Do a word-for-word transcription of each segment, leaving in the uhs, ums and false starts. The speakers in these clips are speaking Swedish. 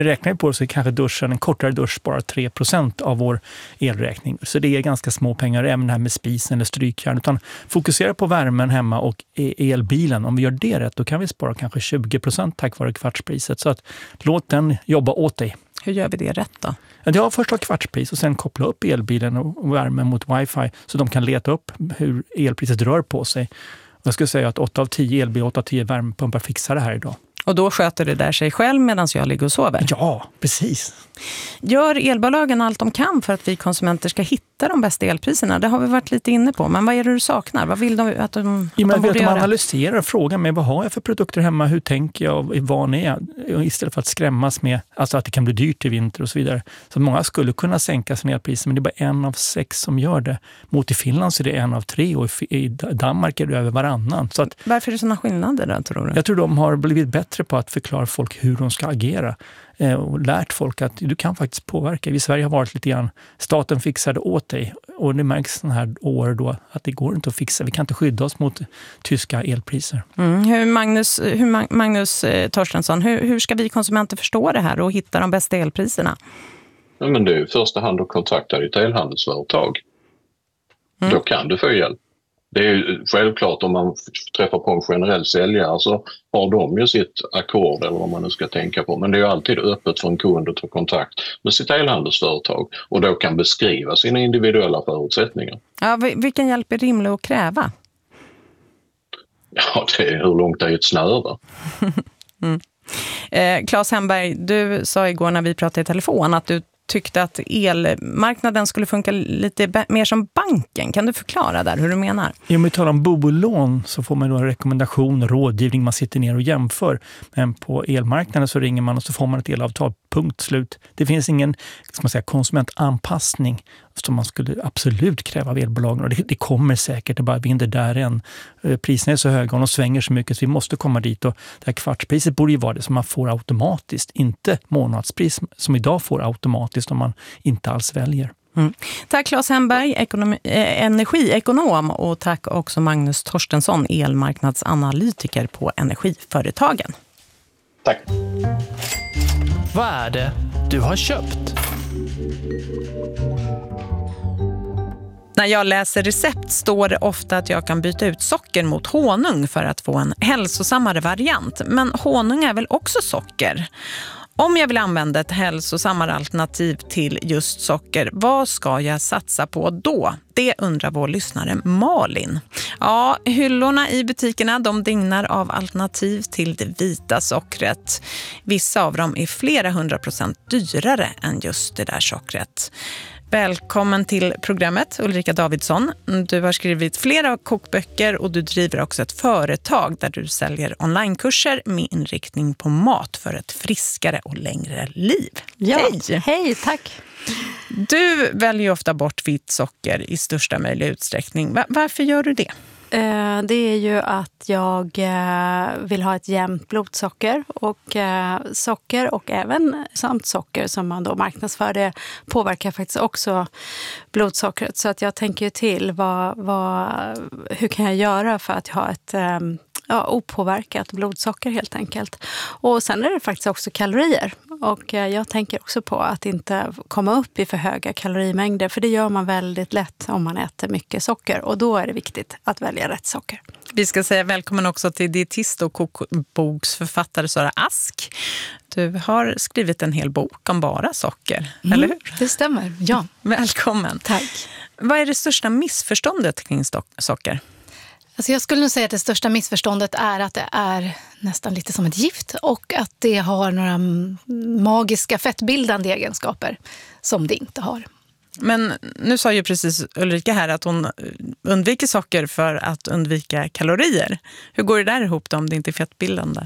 Räknar vi på det så är kanske duschen, en kortare dusch bara tre procent av vår elräkning. Så det är ganska små pengar även här med spisen eller strykjärn. Utan fokusera på värmen hemma och elbilen. Om vi gör det rätt då kan vi spara kanske tjugo procent tack vare kvartspriset. Så att låt den jobba åt dig. Hur gör vi det rätt då? Ja, först ha kvartspris och sen koppla upp elbilen och värmen mot wifi så de kan leta upp hur elpriset rör på sig. Och jag skulle säga att åtta av tio elbil, åtta av tio värmepumpar fixar det här idag. Och då sköter det där sig själv medan jag ligger och sover? Ja, precis. Gör elbolagen allt de kan för att vi konsumenter ska hitta de bästa elpriserna? Det har vi varit lite inne på. Men vad är det du saknar? Vad vill de att de, att ja, de borde att de göra? analyserar frågan med vad har jag för produkter hemma? Hur tänker jag? Vad är jag? Istället för att skrämmas med alltså att det kan bli dyrt i vinter och så vidare. Så många skulle kunna sänka sina elpriser men det är bara en av sex som gör det. Mot i Finland så är det en av tre och i Danmark är det över varannan. Så att, varför är det sådana skillnader då, tror du? Jag tror de har blivit bättre på att förklara folk hur de ska agera och lärt folk att du kan faktiskt påverka. I Sverige har varit lite grann, staten fixar det åt dig och det märks sådana här år då att det går inte att fixa. Vi kan inte skydda oss mot tyska elpriser. Mm. Hur Magnus, hur Magnus eh, Torstensson, hur, hur ska vi konsumenter förstå det här och hitta de bästa elpriserna? Ja, men det är i första hand att kontakta ditt elhandelsföretag. Mm. Då kan du få hjälp. Det är ju självklart om man träffar på en generell säljare så har de ju sitt ackord eller vad man nu ska tänka på. Men det är ju alltid öppet för en kund att ta kontakt med sitt elhandelsföretag och då kan beskriva sina individuella förutsättningar. Ja, vilken hjälp är rimlig att kräva? Ja, det är hur långt är ett snöre. mm. eh, Claes Hemberg, du sa igår när vi pratade i telefon att du tyckte att elmarknaden skulle funka lite b- mer som banken. Kan du förklara där hur du menar? Om vi talar om bolån så får man då en rekommendation, rådgivning, man sitter ner och jämför. Men på elmarknaden så ringer man och så får man ett elavtal, punkt slut. Det finns ingen ska man säga, konsumentanpassning som man skulle absolut kräva av elbolagen. Och det, det kommer säkert, det bara vinner där än. Priserna är så höga och de svänger så mycket så vi måste komma dit. Och det här kvartspriset borde ju vara det som man får automatiskt, inte månadspris som idag får automatiskt om man inte alls väljer. Mm. Tack Claes Hemberg, ekonomi, eh, energiekonom och tack också Magnus Torstensson, elmarknadsanalytiker på Energiföretagen. Tack. Vad är det du har köpt? När jag läser recept står det ofta att jag kan byta ut socker mot honung för att få en hälsosammare variant. Men honung är väl också socker? Om jag vill använda ett hälsosammare alternativ till just socker, vad ska jag satsa på då? Det undrar vår lyssnare Malin. Ja, hyllorna i butikerna de dignar av alternativ till det vita sockret. Vissa av dem är flera hundra procent dyrare än just det där sockret. Välkommen till programmet Ulrika Davidsson. Du har skrivit flera kokböcker och du driver också ett företag där du säljer onlinekurser med inriktning på mat för ett friskare och längre liv. Ja, hej! Hej, tack! Du väljer ofta bort vitt socker i största möjliga utsträckning. Varför gör du det? Det är ju att jag vill ha ett jämnt blodsocker och socker och även samt socker som man då marknadsför det påverkar faktiskt också blodsockret. Så att jag tänker till vad, vad, hur kan jag göra för att ha ett ja, opåverkat blodsocker helt enkelt. Och sen är det faktiskt också kalorier. Och jag tänker också på att inte komma upp i för höga kalorimängder. För det gör man väldigt lätt om man äter mycket socker. Och då är det viktigt att välja rätt socker. Vi ska säga välkommen också till dietist och kokboksförfattare Sara Ask. Du har skrivit en hel bok om bara socker, mm, eller hur? Det stämmer, ja. Välkommen. Tack. Vad är det största missförståndet kring socker? Alltså jag skulle nog säga att det största missförståndet är att det är nästan lite som ett gift och att det har några magiska fettbildande egenskaper som det inte har. Men nu sa ju precis Ulrika här att hon undviker socker för att undvika kalorier. Hur går det där ihop då om det inte är fettbildande?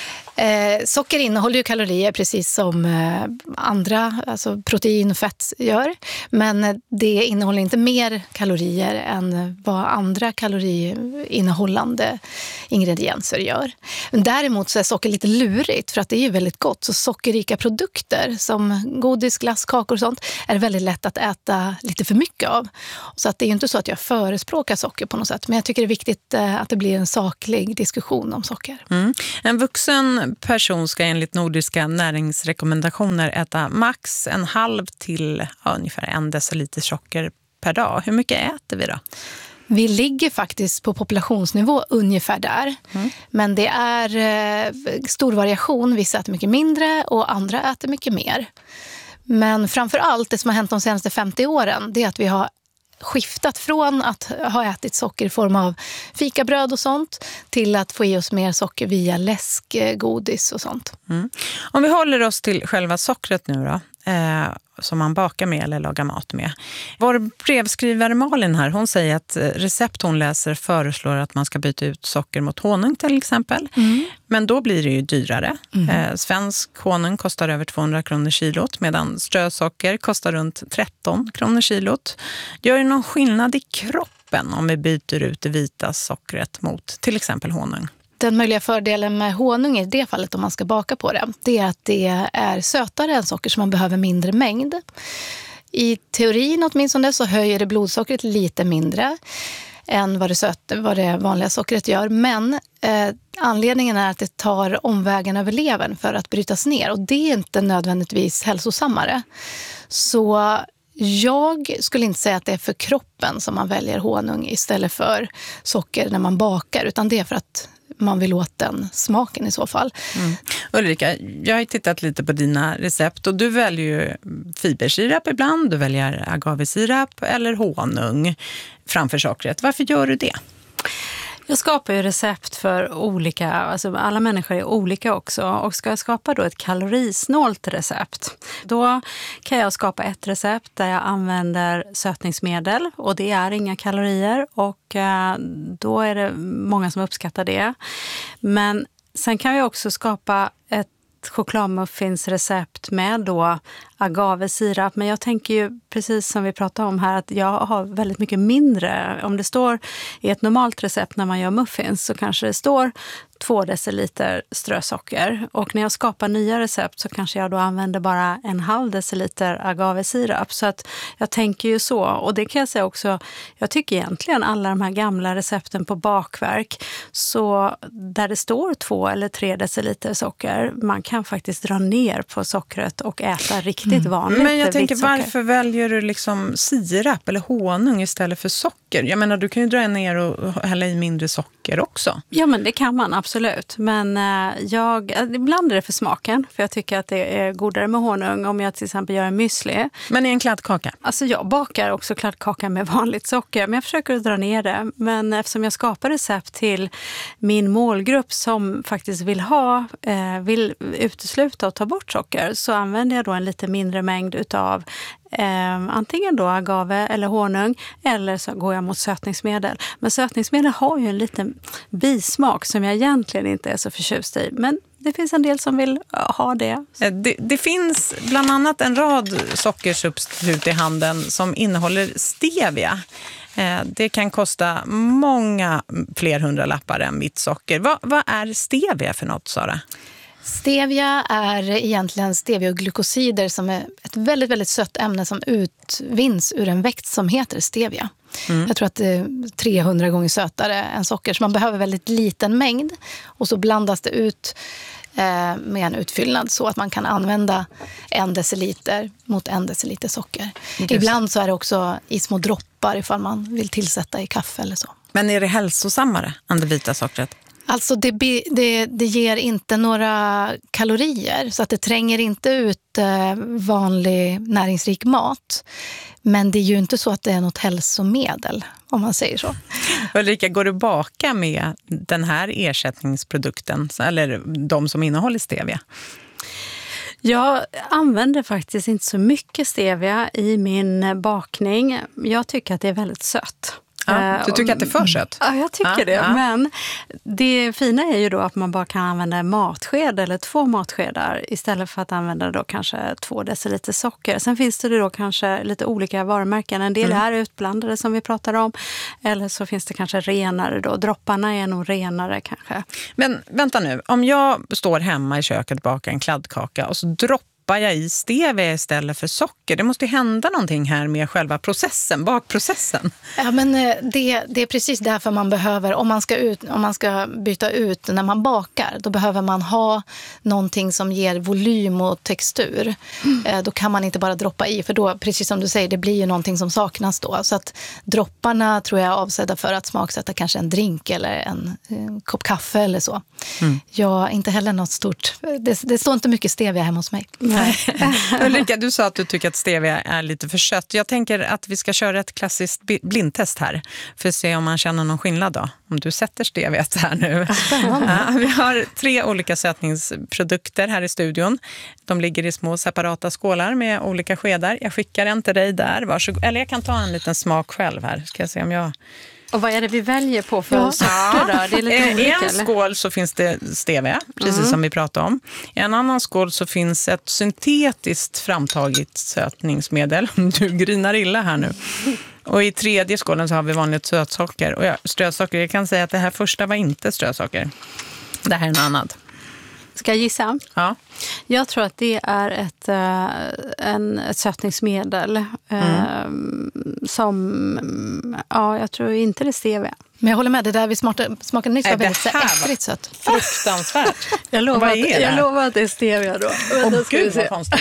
Eh, socker innehåller ju kalorier precis som eh, andra, alltså protein och fett gör. Men det innehåller inte mer kalorier än vad andra kaloriinnehållande ingredienser gör. Men däremot så är socker lite lurigt för att det är ju väldigt gott. Så sockerrika produkter som godis, glass, kakor och sånt är väldigt lätt att äta lite för mycket av. Så att det är ju inte så att jag förespråkar socker på något sätt. Men jag tycker det är viktigt eh, att det blir en saklig diskussion om socker. Mm. En vuxen En person ska enligt nordiska näringsrekommendationer äta max en halv till ja, ungefär en deciliter socker per dag. Hur mycket äter vi då? Vi ligger faktiskt på populationsnivå ungefär där. Mm. Men det är eh, stor variation. Vissa äter mycket mindre och andra äter mycket mer. Men framför allt det som har hänt de senaste femtio åren, det är att vi har skiftat från att ha ätit socker i form av fikabröd och sånt till att få i oss mer socker via läsk, godis och sånt. Mm. Om vi håller oss till själva sockret nu då, eh, som man bakar med eller lagar mat med. Vår brevskrivare Malin här, hon säger att recept hon läser föreslår att man ska byta ut socker mot honung till exempel. Mm. Men då blir det ju dyrare. Mm. Eh, svensk honung kostar över tvåhundra kronor kilot medan strösocker kostar runt tretton kronor kilot. Gör det någon skillnad i kroppen om vi byter ut det vita sockret mot till exempel honung? Den möjliga fördelen med honung i det fallet om man ska baka på det, det är att det är sötare än socker så man behöver mindre mängd. I teorin åtminstone så höjer det blodsockret lite mindre än vad det, söt, vad det vanliga sockret gör. Men eh, anledningen är att det tar omvägen över levern för att brytas ner och det är inte nödvändigtvis hälsosammare. Så jag skulle inte säga att det är för kroppen som man väljer honung istället för socker när man bakar, utan det är för att man vill åt den smaken i så fall. Mm. Ulrika, jag har tittat lite på dina recept och du väljer ju fibersirap ibland, du väljer agavesirap eller honung framför sockret. Varför gör du det? Jag skapar ju recept för olika, alltså alla människor är olika också, och ska jag skapa då ett kalorisnålt recept, då kan jag skapa ett recept där jag använder sötningsmedel och det är inga kalorier och eh, då är det många som uppskattar det. Men sen kan jag också skapa ett chokladmuffinsrecept med då agavesirap, men jag tänker ju precis som vi pratade om här att jag har väldigt mycket mindre. Om det står i ett normalt recept när man gör muffins så kanske det står två deciliter strösocker och när jag skapar nya recept så kanske jag då använder bara en halv deciliter agavesirap, så att jag tänker ju så. Och det kan jag säga också, jag tycker egentligen alla de här gamla recepten på bakverk, så där det står två eller tre deciliter socker, man kan faktiskt dra ner på sockret och äta riktigt mm. vanligt. Men jag tänker, varför väljer du liksom sirap eller honung istället för socker? Jag menar, du kan ju dra ner och hälla i mindre socker också. Ja, men det kan man absolut. Men jag, ibland är det för smaken, för jag tycker att det är godare med honung om jag till exempel gör en müsli. Men i en kladdkaka? Alltså jag bakar också kladdkaka med vanligt socker, men jag försöker att dra ner det. Men eftersom jag skapar recept till min målgrupp som faktiskt vill ha, eh, vill utesluta och ta bort socker, så använder jag då en lite mindre mängd utav Eh, antingen då agave eller honung, eller så går jag mot sötningsmedel. Men sötningsmedel har ju en liten bismak som jag egentligen inte är så förtjust i. Men det finns en del som vill ha det. Det, det finns bland annat en rad sockersubstitut i handeln som innehåller stevia. Eh, det kan kosta många fler hundralappar än vitt socker. Va, vad är stevia för något, Sara? Stevia är egentligen stevioglykosider som är ett väldigt, väldigt sött ämne som utvinns ur en växt som heter stevia. Mm. Jag tror att det är trehundra gånger sötare än socker, så man behöver väldigt liten mängd och så blandas det ut eh, med en utfyllnad så att man kan använda en deciliter mot en deciliter socker. Just. Ibland så är det också i små droppar ifall man vill tillsätta i kaffe eller så. Men är det hälsosammare än det vita sockret? Alltså det, det, det ger inte några kalorier, så att det tränger inte ut eh, vanlig näringsrik mat. Men det är ju inte så att det är något hälsomedel, om man säger så. Ulrika, går du baka med den här ersättningsprodukten, eller de som innehåller stevia? Jag använder faktiskt inte så mycket stevia i min bakning. Jag tycker att det är väldigt sött. Ja, du tycker att det är för sött? Ja, jag tycker ja, det. Ja. Men det fina är ju då att man bara kan använda en matsked eller två matskedar istället för att använda då kanske två deciliter socker. Sen finns det då kanske lite olika varumärken. En del mm. är utblandade som vi pratar om. Eller så finns det kanske renare då. Dropparna är nog renare kanske. Men vänta nu, om jag står hemma i köket och bakar en kladdkaka och så droppar doppar jag i stevia istället för socker? Det måste ju hända någonting här med själva processen, bakprocessen. Ja, men det, det är precis därför man behöver, om man, ska ut, om man ska byta ut när man bakar, då behöver man ha någonting som ger volym och textur. Mm. Då kan man inte bara droppa i, för då, precis som du säger, det blir ju någonting som saknas då. Så att dropparna tror jag är avsedda för att smaksätta kanske en drink eller en, en kopp kaffe eller så. Mm. Jag inte heller något stort, det, det står inte mycket stevia hemma hos mig. Nej. Ulrika, du sa att du tycker att stevia är lite för sött. Jag tänker att vi ska köra ett klassiskt blindtest här för att se om man känner någon skillnad då. Om du sätter steviat här nu. Ja, vi har tre olika sötningsprodukter här i studion. De ligger i små separata skålar med olika skedar. Jag skickar en till dig där. Varsågod. Eller jag kan ta en liten smak själv här. Ska jag se om jag... Och vad är det vi väljer på för ja. sorter då? Det är lite I olika, en eller? skål så finns det stevia, precis mm. som vi pratade om. I en annan skål så finns ett syntetiskt framtaget sötningsmedel. Du grinar illa här nu. Och i tredje skålen så har vi vanligt sötsocker. Och ja, strösocker, jag kan säga att det här första var inte strösocker. Det här är en annan. Ska jag gissa? Ja. Jag tror att det är ett, en, ett sötningsmedel mm. eh, som, ja, jag tror inte det är stevia. Men jag håller med, det där vi smakade, smakade nyss var väldigt äckligt sött. Fruktansvärt. Jag lovar, att, jag lovar att det är stevia då. Åh oh, gud vad konstigt.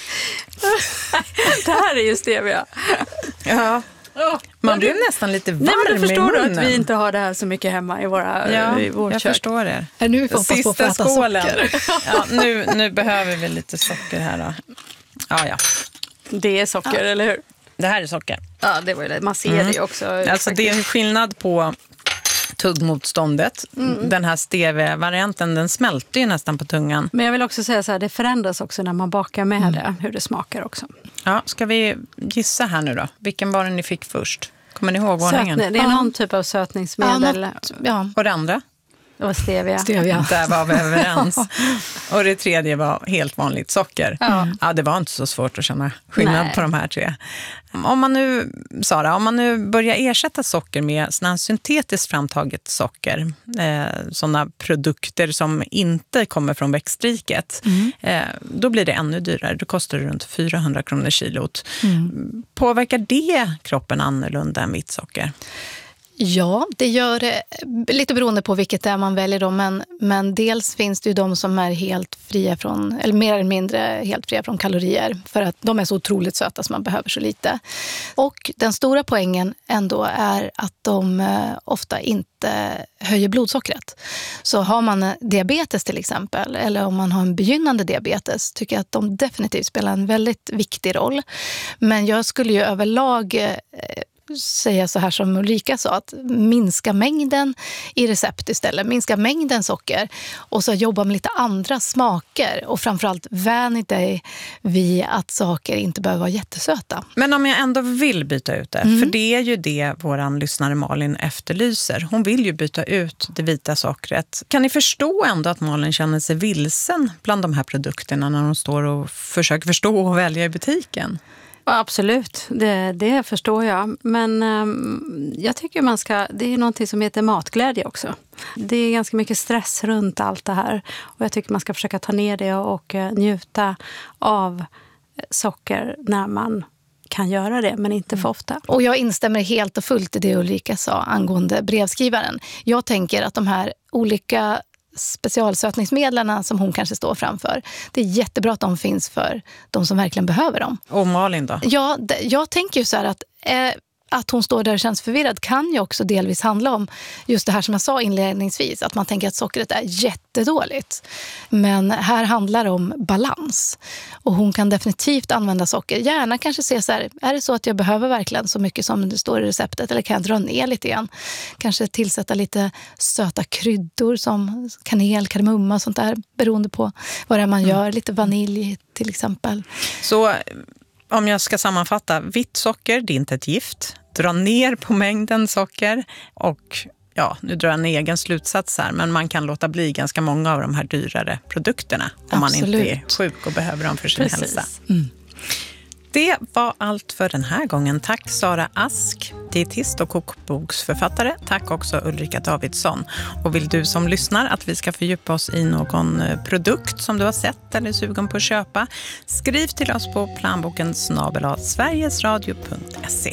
Det här är ju stevia. Ja. Man blir nästan lite varm. Nej, men du förstår du att vi inte har det här så mycket hemma i våra ja, i vårt jag kök. Förstår det. Är nu får Sista på att äta skålen. Socker. Ja, nu, nu behöver vi lite socker här då. Ja, ja. Det är socker, ja. Eller hur? Det här är socker. Ja, det var det. Man ser mm. det också. Alltså det är skillnad på tuggmotståndet. Mm. Den här stevia-varianten, den smälter ju nästan på tungan. Men jag vill också säga så här, det förändras också när man bakar med mm. det, hur det smakar också. Ja, ska vi gissa här nu då? Vilken var det ni fick först? Kommer ni ihåg ordningen? Sötning, det är ja. någon typ av sötningsmedel. Ja, något, ja. Och det andra? Det var stevia. stevia. Där var vi överens. Och det tredje var helt vanligt socker. Ja. Ja, det var inte så svårt att känna skillnad Nej. På de här tre. Om man nu, Sara, om man nu börjar ersätta socker med såna syntetiskt framtaget socker, eh, sådana produkter som inte kommer från växtriket, mm. eh, då blir det ännu dyrare. Då kostar det runt fyrahundra kronor kilot. Mm. Påverkar det kroppen annorlunda än vitt socker? Ja, det gör det lite beroende på vilket det är man väljer då, men, men dels finns det ju de som är helt fria från, eller mer eller mindre helt fria från kalorier, för att de är så otroligt söta som man behöver så lite. Och den stora poängen ändå är att de eh, ofta inte höjer blodsockret. Så har man diabetes till exempel, eller om man har en begynnande diabetes, tycker jag att de definitivt spelar en väldigt viktig roll. Men jag skulle ju överlag eh, säga så här som Ulrika sa, att minska mängden i recept istället, minska mängden socker och så jobba med lite andra smaker och framförallt vänj dig vid att saker inte behöver vara jättesöta. Men om jag ändå vill byta ut det, mm. för det är ju det våran lyssnare Malin efterlyser. Hon vill ju byta ut det vita sockret. Kan ni förstå ändå att Malin känner sig vilsen bland de här produkterna när hon står och försöker förstå och välja i butiken? Absolut, det, det förstår jag. Men um, jag tycker man ska, det är någonting som heter matglädje också. Det är ganska mycket stress runt allt det här. Och jag tycker man ska försöka ta ner det och, och uh, njuta av socker när man kan göra det, men inte för ofta. Och jag instämmer helt och fullt i det Ulrika sa angående brevskrivaren. Jag tänker att de här olika specialsötningsmedlarna som hon kanske står framför, det är jättebra att de finns för de som verkligen behöver dem. Och Malin då? Ja, jag tänker ju så här att eh, att hon står där och känns förvirrad kan ju också delvis handla om just det här som jag sa inledningsvis, att man tänker att sockret är jättedåligt. Men här handlar det om balans. Och hon kan definitivt använda socker. Gärna kanske se så här, är det så att jag behöver verkligen så mycket som det står i receptet, eller kan jag dra ner lite igen? Kanske tillsätta lite söta kryddor som kanel, kardemumma och sånt där, beroende på vad det är man gör. Mm. Lite vanilj till exempel. Så om jag ska sammanfatta, vitt socker, det är inte ett gift. Dra ner på mängden socker och ja, nu drar jag en egen slutsats här, men man kan låta bli ganska många av de här dyrare produkterna om Absolut. Man inte är sjuk och behöver dem för sin Precis. hälsa. Mm. Det var allt för den här gången. Tack Sara Ask, dietist och kokboksförfattare. Tack också Ulrika Davidsson. Och vill du som lyssnar att vi ska fördjupa oss i någon produkt som du har sett eller är sugen på att köpa, skriv till oss på planboken snabel-a sverigesradio punkt se.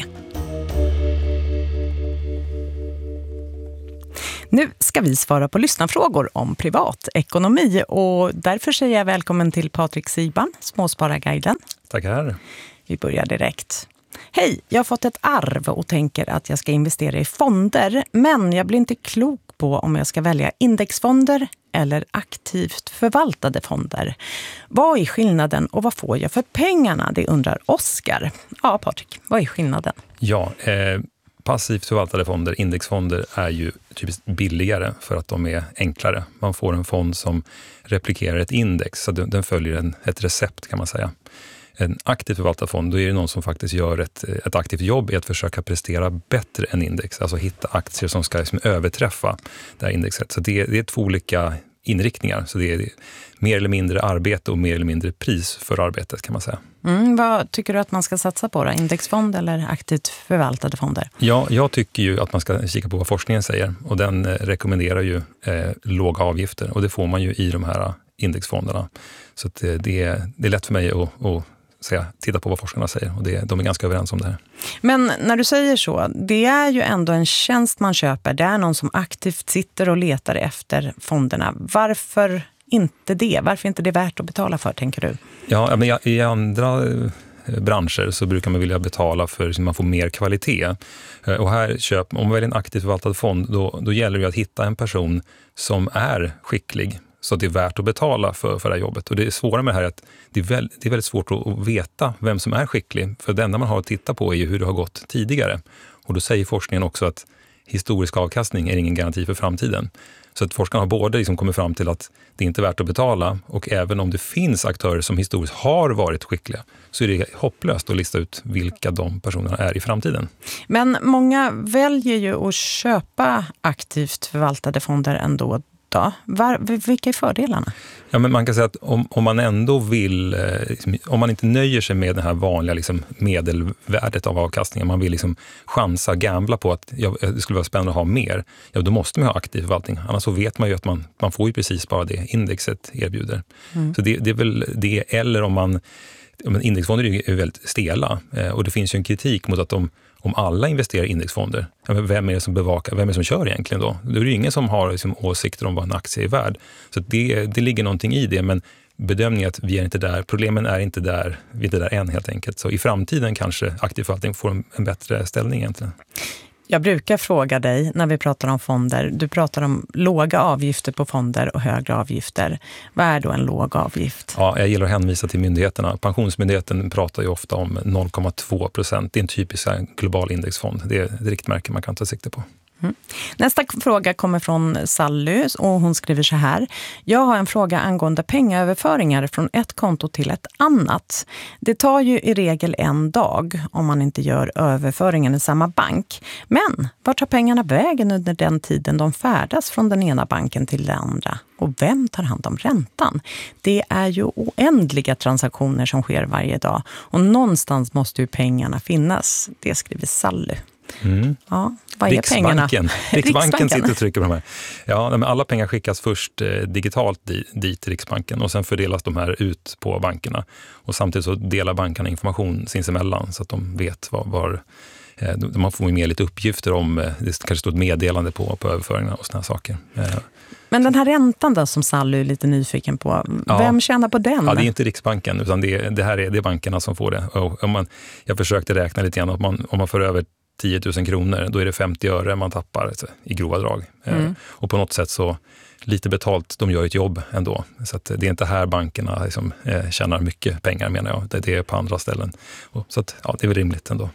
Nu ska vi svara på lyssnarfrågor om privatekonomi och därför säger jag välkommen till Patrik Siban, Småspararguiden. Tackar. Vi börjar direkt. Hej, jag har fått ett arv och tänker att jag ska investera i fonder, men jag blir inte klok på om jag ska välja indexfonder eller aktivt förvaltade fonder. Vad är skillnaden och vad får jag för pengarna? Det undrar Oskar. Ja, Patrik, vad är skillnaden? Ja, eh, passivt förvaltade fonder, indexfonder, är ju typiskt billigare för att de är enklare. Man får en fond som replikerar ett index, så den följer en, ett recept kan man säga. En aktivt förvaltad fond, då är det någon som faktiskt gör ett, ett aktivt jobb i att försöka prestera bättre än index. Alltså hitta aktier som ska liksom överträffa det här indexet. Så det, det är två olika inriktningar. Så det är mer eller mindre arbete och mer eller mindre pris för arbetet kan man säga. Mm, vad tycker du att man ska satsa på då? Indexfond eller aktivt förvaltade fonder? Ja, jag tycker ju att man ska kika på vad forskningen säger. Och den eh, rekommenderar ju eh, låga avgifter. Och det får man ju i de här indexfonderna. Så att, eh, det, är, det är lätt för mig att, att säga, titta på vad forskarna säger. Och det, de är ganska överens om det här. Men när du säger så, det är ju ändå en tjänst man köper. Det är någon som aktivt sitter och letar efter fonderna. Varför inte det? Varför är inte det värt att betala för, tänker du? Ja, men i andra branscher så brukar man vilja betala för att man får mer kvalitet. Och här, köp, om man väljer en aktivt förvaltad fond, då, då gäller det att hitta en person som är skicklig. Så det är värt att betala för, för det här jobbet. Och det är svåra med det här är att det är, väl, det är väldigt svårt att, att veta vem som är skicklig. För det enda man har att titta på är ju hur det har gått tidigare. Och då säger forskningen också att historisk avkastning är ingen garanti för framtiden. Så att forskarna har både liksom kommit fram till att det inte är värt att betala, och även om det finns aktörer som historiskt har varit skickliga så är det hopplöst att lista ut vilka de personerna är i framtiden. Men många väljer ju att köpa aktivt förvaltade fonder ändå. Då. Var, vilka är fördelarna? Ja, men man kan säga att om, om man ändå vill, eh, om man inte nöjer sig med det här vanliga liksom, medelvärdet av avkastningen, man vill liksom chansa, gambla på att ja, det skulle vara spännande att ha mer, ja, då måste man ha aktiv förvaltning. Annars så vet man ju att man, man får ju precis bara det indexet erbjuder. Mm. Så det, det är väl det, eller om man, men indexfonder är ju väldigt stela, eh, och det finns ju en kritik mot att de om alla investerar i indexfonder, vem är det som bevakar, vem är det som kör egentligen då? Det är ju ingen som har liksom åsikter om vad en aktie är värd. Så det, det ligger någonting i det, men bedömningen att vi är inte där, problemen är inte där, vi är inte där än helt enkelt. Så i framtiden kanske aktiv förvaltning får en, en bättre ställning egentligen. Jag brukar fråga dig när vi pratar om fonder, du pratar om låga avgifter på fonder och högre avgifter. Vad är då en låg avgift? Ja, jag gillar att hänvisa till myndigheterna. Pensionsmyndigheten pratar ju ofta om noll komma två procent. Det är en typisk global indexfond. Det är ett riktmärke man kan ta sikte på. Mm. Nästa fråga kommer från Sally och hon skriver så här. Jag har en fråga angående pengaöverföringar från ett konto till ett annat. Det tar ju i regel en dag om man inte gör överföringen i samma bank. Men var tar pengarna vägen under den tiden de färdas från den ena banken till den andra? Och vem tar hand om räntan? Det är ju oändliga transaktioner som sker varje dag. Och någonstans måste ju pengarna finnas. Det skriver Sally. Mm. Ja, vad är Riksbanken. pengarna? Riksbanken sitter och trycker på de här. Ja, men alla pengar skickas först eh, digitalt dit, dit till Riksbanken och sen fördelas de här ut på bankerna. Och samtidigt så delar bankerna information sinsemellan så att de vet var, var eh, man får med lite uppgifter om, eh, det kanske står ett meddelande på, på överföringarna och såna här saker. Eh, Men den här räntan då som Sally är lite nyfiken på, ja, vem tjänar på den? Ja, det är inte Riksbanken utan det, det här är, det är bankerna som får det. Och om man, jag försökte räkna lite grann, om man, om man för över tio tusen kronor, då är det femtio öre man tappar alltså, i grova drag. Mm. Eh, och på något sätt så, lite betalt, de gör ett jobb ändå. Så att det är inte här bankerna liksom, eh, tjänar mycket pengar menar jag. Det, det är på andra ställen. Och, så att, ja, det är väl rimligt ändå.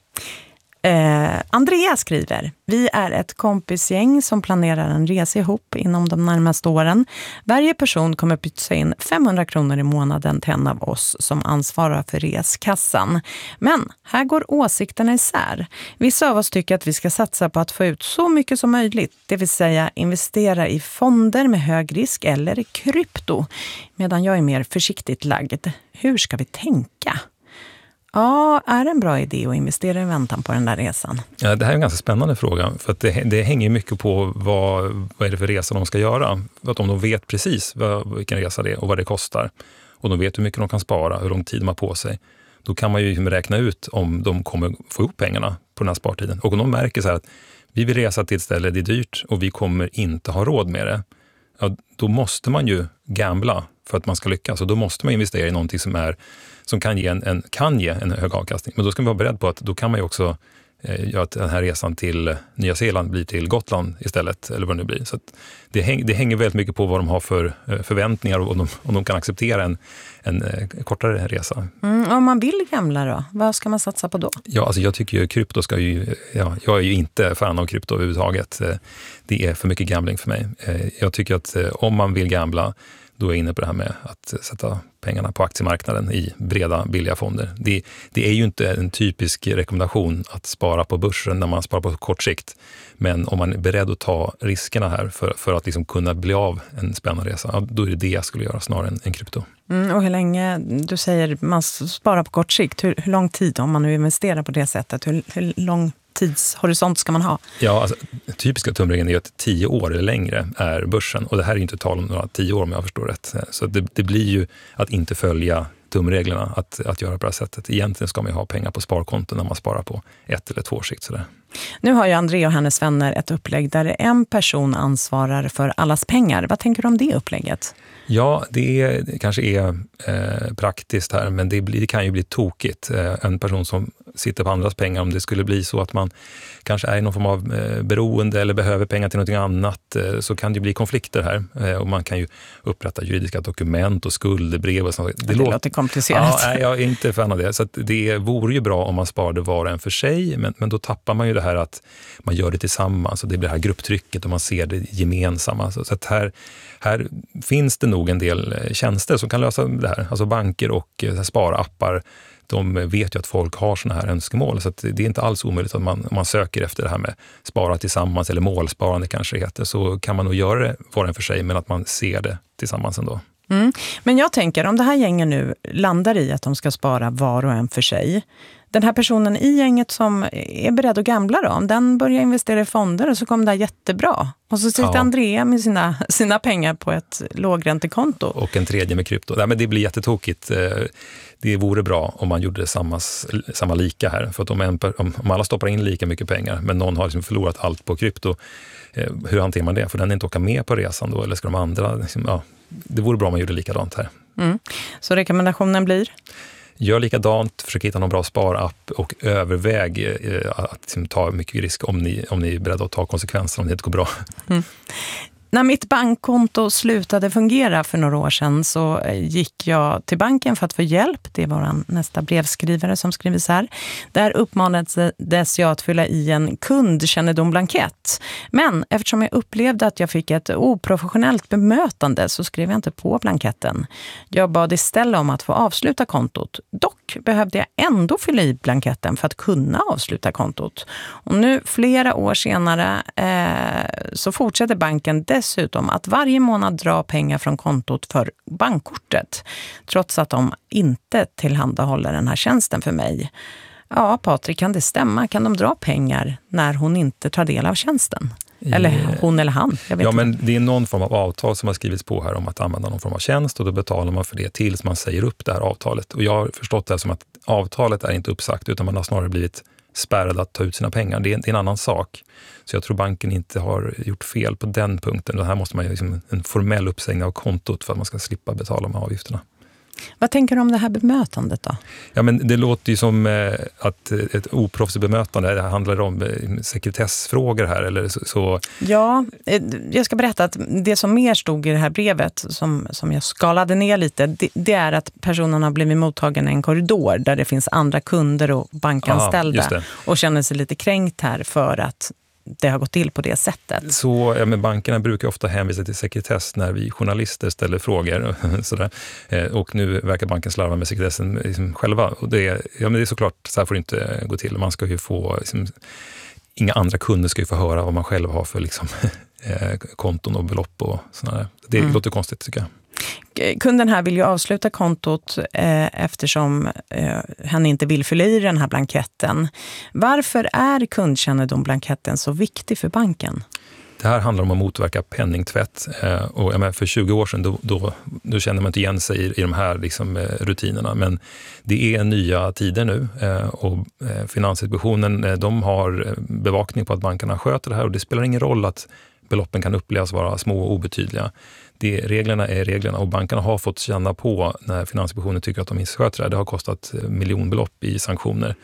Eh, Andrea skriver, vi är ett kompisgäng som planerar en resa ihop inom de närmaste åren. Varje person kommer pytsa in femhundra kronor i månaden till en av oss som ansvarar för reskassan. Men här går åsikterna isär. Vissa av oss tycker att vi ska satsa på att få ut så mycket som möjligt, det vill säga investera i fonder med hög risk eller i krypto, medan jag är mer försiktigt lagd. Hur ska vi tänka? Ja, är det en bra idé att investera i väntan på den där resan? Ja, det här är en ganska spännande fråga. För att det, det hänger mycket på vad, vad är det för resa de ska göra. För att om de vet precis vad, vilken resa det är och vad det kostar. Och de vet hur mycket de kan spara, hur lång tid de har på sig. Då kan man ju räkna ut om de kommer få ihop pengarna på den här spartiden. Och om de märker så här att vi vill resa till ett ställe, det är dyrt och vi kommer inte ha råd med det. Ja, då måste man ju gambla för att man ska lyckas. Och då måste man investera i någonting som, är, som kan, ge en, en, kan ge en hög avkastning. Men då ska man vara beredd på att då kan man ju också eh, göra att den här resan till Nya Zeeland blir till Gotland istället. Eller vad det nu blir. Så att det, häng, det hänger väldigt mycket på vad de har för eh, förväntningar och om de, om de kan acceptera en, en eh, kortare resa. Mm, om man vill gambla då, vad ska man satsa på då? Ja, alltså jag tycker ju krypto ska ju... Ja, jag är ju inte fan av krypto överhuvudtaget. Det är för mycket gambling för mig. Jag tycker att om man vill gambla, då är jag inne på det här med att sätta pengarna på aktiemarknaden i breda, billiga fonder. Det, det är ju inte en typisk rekommendation att spara på börsen när man sparar på kort sikt. Men om man är beredd att ta riskerna här för, för att liksom kunna bli av en spännande resa, ja, då är det det jag skulle göra snarare än, än krypto. Mm, och hur länge, du säger man sparar på kort sikt, hur, hur lång tid om man nu investerar på det sättet, hur, hur lång tidshorisont ska man ha? Ja, alltså, typiska tumregeln är att tio år eller längre är börsen. Och det här är inte tal om några tio år om jag förstår rätt. Så det, det blir ju att inte följa tumreglerna att, att göra på det här sättet. Egentligen ska man ju ha pengar på sparkonton när man sparar på ett eller två års sikt. Sådär. Nu har ju André och hennes vänner ett upplägg där en person ansvarar för allas pengar. Vad tänker du om det upplägget? Ja, det, är, det kanske är eh, praktiskt här, men det, blir, det kan ju bli tokigt. Eh, en person som sitter på andras pengar, om det skulle bli så att man kanske är i någon form av eh, beroende eller behöver pengar till något annat, eh, så kan det bli konflikter här. Eh, och man kan ju upprätta juridiska dokument och skuldebrev och sånt. Det, det låter, låter komplicerat. Ja, nej, jag är inte fan av det. Så att det vore ju bra om man sparade var och en för sig, men, men då tappar man ju det här att man gör det tillsammans och det blir det här grupptrycket och man ser det gemensamma. Så, så att här, här finns det nog en del tjänster som kan lösa det här. Alltså banker och eh, sparappar, de vet ju att folk har såna här önskemål. Så att det är inte alls omöjligt att man, om man söker efter det här med spara tillsammans eller målsparande kanske det heter, så kan man nog göra det var en för sig, men att man ser det tillsammans ändå. Mm. Men jag tänker, om det här gänget nu landar i att de ska spara var och en för sig, den här personen i gänget som är beredd att gambla då, om den börjar investera i fonder och så kommer det här jättebra. Och så sitter ja. Andrea med sina, sina pengar på ett lågräntekonto. Och en tredje med krypto. Nej, men det blir jättetokigt. Det vore bra om man gjorde samma, samma lika här. För att om, en, om alla stoppar in lika mycket pengar, men någon har liksom förlorat allt på krypto, hur hanterar man det? För den är inte åka med på resan då, eller ska de andra... Liksom, ja, det vore bra om man gjorde likadant här. Mm. Så rekommendationen blir? Gör likadant, försök hitta någon bra sparapp och överväg eh, att liksom, ta mycket risk om ni, om ni är beredda att ta konsekvenser om det inte går bra. Mm. När mitt bankkonto slutade fungera för några år sedan så gick jag till banken för att få hjälp. Det var vår nästa brevskrivare som skriver så här. Där uppmanades jag att fylla i en kundkännedomblankett. Men eftersom jag upplevde att jag fick ett oprofessionellt bemötande så skrev jag inte på blanketten. Jag bad istället om att få avsluta kontot. Dock behövde jag ändå fylla i blanketten för att kunna avsluta kontot. Och nu flera år senare eh, så fortsätter banken dessutom att varje månad dra pengar från kontot för bankkortet, trots att de inte tillhandahåller den här tjänsten för mig. Ja, Patrik, kan det stämma? Kan de dra pengar när hon inte tar del av tjänsten? Eller hon eller han? Jag vet ja, inte. men det är någon form av avtal som har skrivits på här om att använda någon form av tjänst, och då betalar man för det tills man säger upp det här avtalet. Och jag har förstått det som att avtalet är inte uppsagt, utan man har snarare blivit spärrad att ta ut sina pengar. Det är en, det är en annan sak. Så jag tror banken inte har gjort fel på den punkten. Det här måste man ju liksom en formell uppsägning av kontot för att man ska slippa betala de här avgifterna. Vad tänker du om det här bemötandet då? Ja, men det låter ju som eh, att ett oproffsigt bemötande, det handlar om eh, sekretessfrågor här eller så, så. Ja, eh, jag ska berätta att det som mer stod i det här brevet som, som jag skalade ner lite, det, det är att personen har blivit mottagen i en korridor där det finns andra kunder och bankanställda. Aha, och känner sig lite kränkt här för att det har gått till på det sättet. Så ja, men bankerna brukar ofta hänvisa till sekretess när vi journalister ställer frågor. Sådär. Och nu verkar banken slarva med sekretessen liksom själva. Och det, är, ja, men det är såklart, så här får det inte gå till. Man ska ju få, liksom, inga andra kunder ska ju få höra vad man själv har för liksom, konton och belopp och sådär. Det mm. låter konstigt tycker jag. Och kunden här vill ju avsluta kontot eh, eftersom eh, han inte vill fylla i den här blanketten. Varför är kundkännedom-blanketten så viktig för banken? Det här handlar om att motverka penningtvätt. Eh, och jag menar, för tjugo år sedan då, då, då känner man inte igen sig i, i de här liksom, eh, rutinerna. Men det är nya tider nu eh, och eh, Finansinspektionen eh, de har bevakning på att bankerna sköter det här. Och det spelar ingen roll att beloppen kan upplevas vara små och obetydliga. Det, reglerna är reglerna och bankerna har fått känna på när Finansinspektionen tycker att de missköter det. Det har kostat miljonbelopp i sanktioner.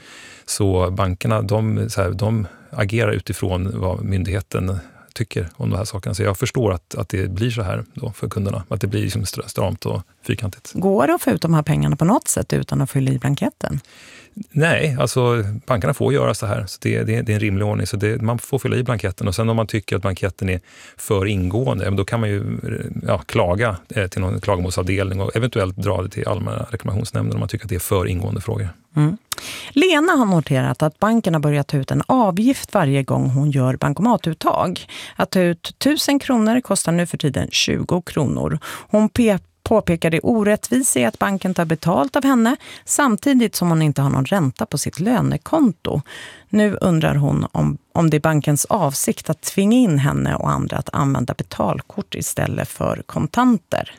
Så bankerna de, så här, de agerar utifrån vad myndigheten tycker om de här sakerna. Så jag förstår att, att det blir så här då för kunderna. Att det blir liksom stramt och fyrkantigt. Går det att få ut de här pengarna på något sätt utan att fylla i blanketten? Nej, alltså bankerna får göra så här. Så det, det, det är en rimlig ordning. Så det, man får fylla i blanketten. Och sen om man tycker att blanketten är för ingående, då kan man ju ja, klaga till någon klagomålsavdelning och eventuellt dra det till allmänna reklamationsnämnden om man tycker att det är för ingående frågor. Mm. Lena har noterat att banken har börjat ta ut en avgift varje gång hon gör bankomatuttag. Att ta ut tusen kronor kostar nu för tiden tjugo kronor. Hon pe- påpekar det orättvisa i att banken tar betalt av henne samtidigt som hon inte har någon ränta på sitt lönekonto. Nu undrar hon om, om det är bankens avsikt att tvinga in henne och andra att använda betalkort istället för kontanter.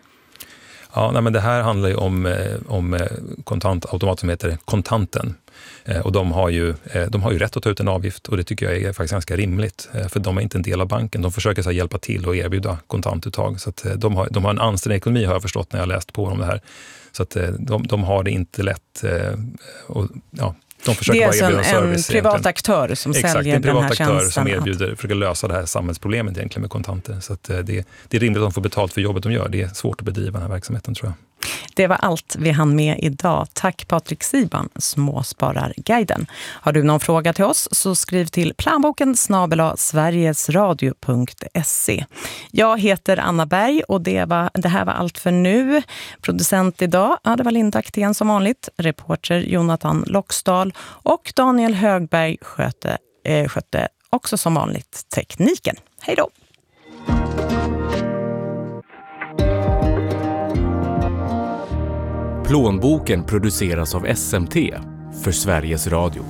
Ja, nej, men det här handlar ju om, om kontantautomat som heter Kontanten. Och de har, ju, de har ju rätt att ta ut en avgift och det tycker jag är faktiskt ganska rimligt. För de är inte en del av banken. De försöker så här hjälpa till och erbjuda kontantuttag. Så att de, har, de har en anständig ekonomi har jag förstått när jag läst på om det här. Så att de, de har det inte lätt. Och, ja, de försöker det är bara erbjuda en, service, en privat egentligen. aktör som Exakt, säljer en privat den här aktör tjänsten. som erbjuder, försöker lösa det här samhällsproblemet egentligen med kontanter. Så att det, det är rimligt att de får betalt för jobbet de gör. Det är svårt att bedriva den här verksamheten tror jag. Det var allt vi hann med idag. Tack Patrik Siban, Småspararguiden. Har du någon fråga till oss så skriv till planboken snabel-a sverigesradio punkt se. Jag heter Anna Berg och det, var, det här var allt för nu. Producent idag, ja, det var Linda Aktén som vanligt. Reporter Jonathan Loxdal och Daniel Högberg skötte, eh, skötte också som vanligt tekniken. Hej då! Plånboken produceras av S M T för Sveriges Radio.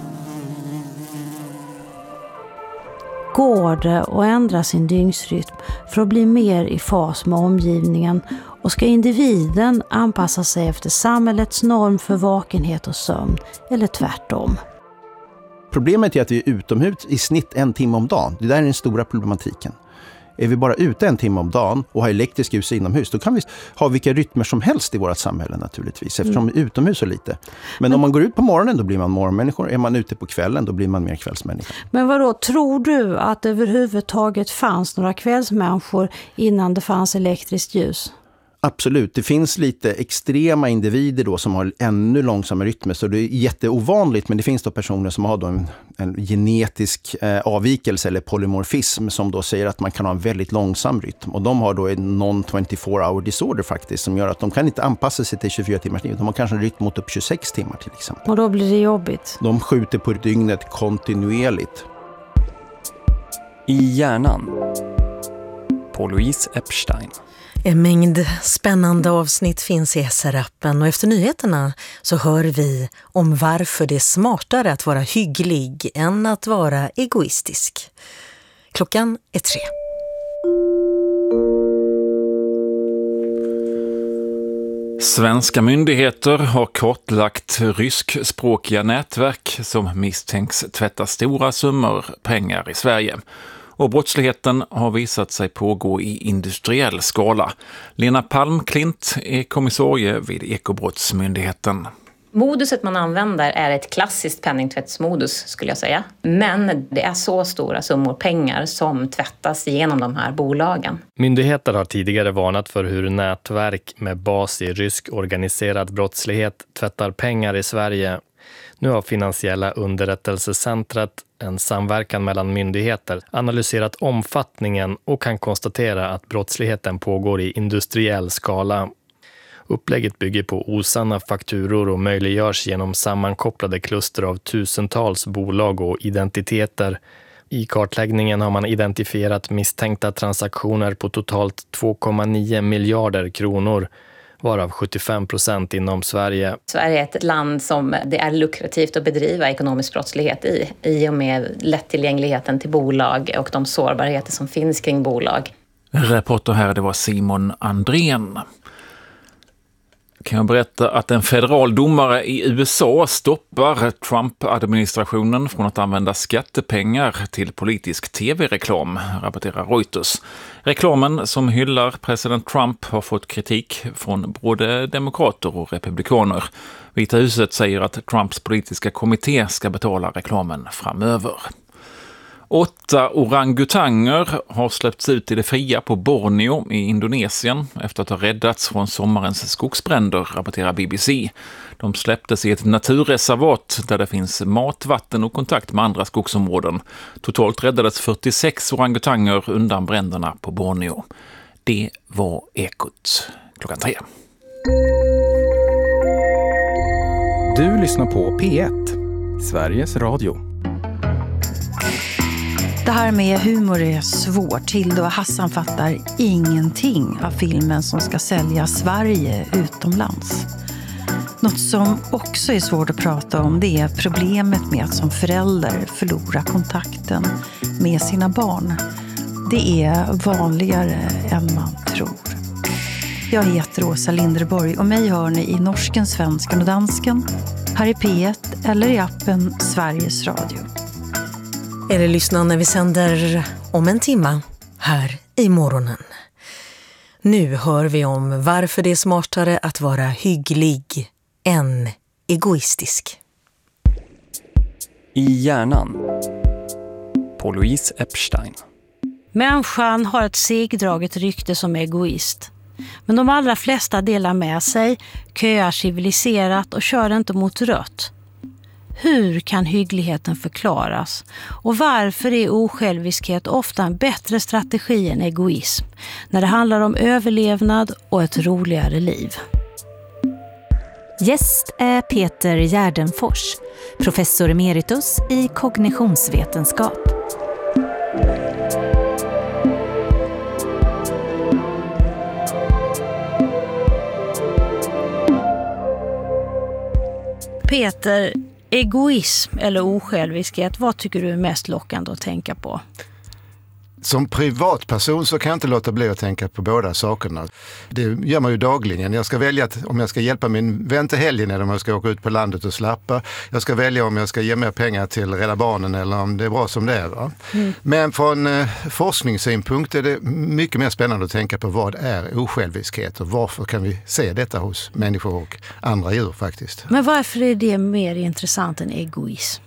Går det att ändra sin dygnsrytm för att bli mer i fas med omgivningen och ska individen anpassa sig efter samhällets norm för vakenhet och sömn eller tvärtom? Problemet är att vi är utomhus i snitt en timme om dagen. Det där är den stora problematiken. Är vi bara ute en timme om dagen och har elektrisk ljus inomhus, då kan vi ha vilka rytmer som helst i vårt samhälle naturligtvis, eftersom mm. vi är utomhus så lite. Men, Men om man går ut på morgonen, då blir man morgonmänniskor. Är man ute på kvällen, då blir man mer kvällsmänniska. Men vadå, tror du att det överhuvudtaget fanns några kvällsmänniskor innan det fanns elektriskt ljus? Absolut, det finns lite extrema individer då som har ännu långsammare rytmer, så det är jätteovanligt, men det finns då personer som har då en, en genetisk eh, avvikelse eller polymorfism som då säger att man kan ha en väldigt långsam rytm, och de har då en non twenty-four hour disorder faktiskt, som gör att de kan inte anpassa sig till tjugofyra timmars liv. De har kanske en rytm mot upp tjugosex timmar till exempel. Och då blir det jobbigt. De skjuter på dygnet kontinuerligt. I hjärnan på Louise Epstein. En mängd spännande avsnitt finns i S R-appen och efter nyheterna så hör vi om varför det är smartare att vara hygglig än att vara egoistisk. Klockan är tre. Svenska myndigheter har kortlagt ryskspråkiga nätverk som misstänks tvätta stora summor pengar i Sverige. Och brottsligheten har visat sig pågå i industriell skala. Lena Palmklint är kommissarie vid Ekobrottsmyndigheten. Moduset man använder är ett klassiskt penningtvättsmodus skulle jag säga. Men det är så stora summor pengar som tvättas genom de här bolagen. Myndigheter har tidigare varnat för hur nätverk med bas i rysk organiserad brottslighet tvättar pengar i Sverige. Nu har Finansiella underrättelsecentret, en samverkan mellan myndigheter, analyserat omfattningen och kan konstatera att brottsligheten pågår i industriell skala. Upplägget bygger på osanna fakturor och möjliggörs genom sammankopplade kluster av tusentals bolag och identiteter. I kartläggningen har man identifierat misstänkta transaktioner på totalt två komma nio miljarder kronor. varav sjuttiofem procent inom Sverige. Sverige är ett land som det är lukrativt att bedriva ekonomisk brottslighet i, i och med lättillgängligheten till bolag och de sårbarheter som finns kring bolag. Reporter här, det var Simon Andrén. Kan jag berätta att en federal domare i U S A stoppar Trump-administrationen från att använda skattepengar till politisk tv-reklam, rapporterar Reuters. Reklamen som hyllar president Trump har fått kritik från både demokrater och republikaner. Vita huset säger att Trumps politiska kommitté ska betala reklamen framöver. Åtta orangutanger har släppts ut i det fria på Borneo i Indonesien efter att ha räddats från sommarens skogsbränder, rapporterar B B C. De släpptes i ett naturreservat där det finns mat, vatten och kontakt med andra skogsområden. Totalt räddades fyrtiosex orangutanger undan bränderna på Borneo. Det var Ekot klockan tre. Du lyssnar på P ett, Sveriges Radio. Det här med humor är svårt. Hilda och Hassan fattar ingenting av filmen som ska sälja Sverige utomlands. Något som också är svårt att prata om, det är problemet med att som förälder förlora kontakten med sina barn. Det är vanligare än man tror. Jag heter Åsa Linderborg och mig hör ni i norsken, svensken och dansken, här i P ett eller i appen Sveriges Radio. Eller lyssna när vi sänder om en timma här i morgonen. Nu hör vi om varför det är smartare att vara hygglig än egoistisk. I hjärnan på Louise Epstein. Människan har ett segdraget rykte som egoist. Men de allra flesta delar med sig, köar civiliserat och kör inte mot rött. Hur kan hyggligheten förklaras? Och varför är osjälviskhet ofta en bättre strategi än egoism när det handlar om överlevnad och ett roligare liv? Gäst är Peter Gärdenfors, professor emeritus i kognitionsvetenskap. Peter, egoism eller osjälviskhet, vad tycker du är mest lockande att tänka på? Som privatperson så kan jag inte låta bli att tänka på båda sakerna. Det gör man ju dagligen. Jag ska välja att, om jag ska hjälpa min vän till helgen eller om jag ska åka ut på landet och slappa. Jag ska välja om jag ska ge mer pengar till Rädda Barnen eller om det är bra som det är. Va? Mm. Men från eh, forskningssynpunkt är det mycket mer spännande att tänka på vad är osjälviskhet och varför kan vi se detta hos människor och andra djur faktiskt. Men varför är det mer intressant än egoism?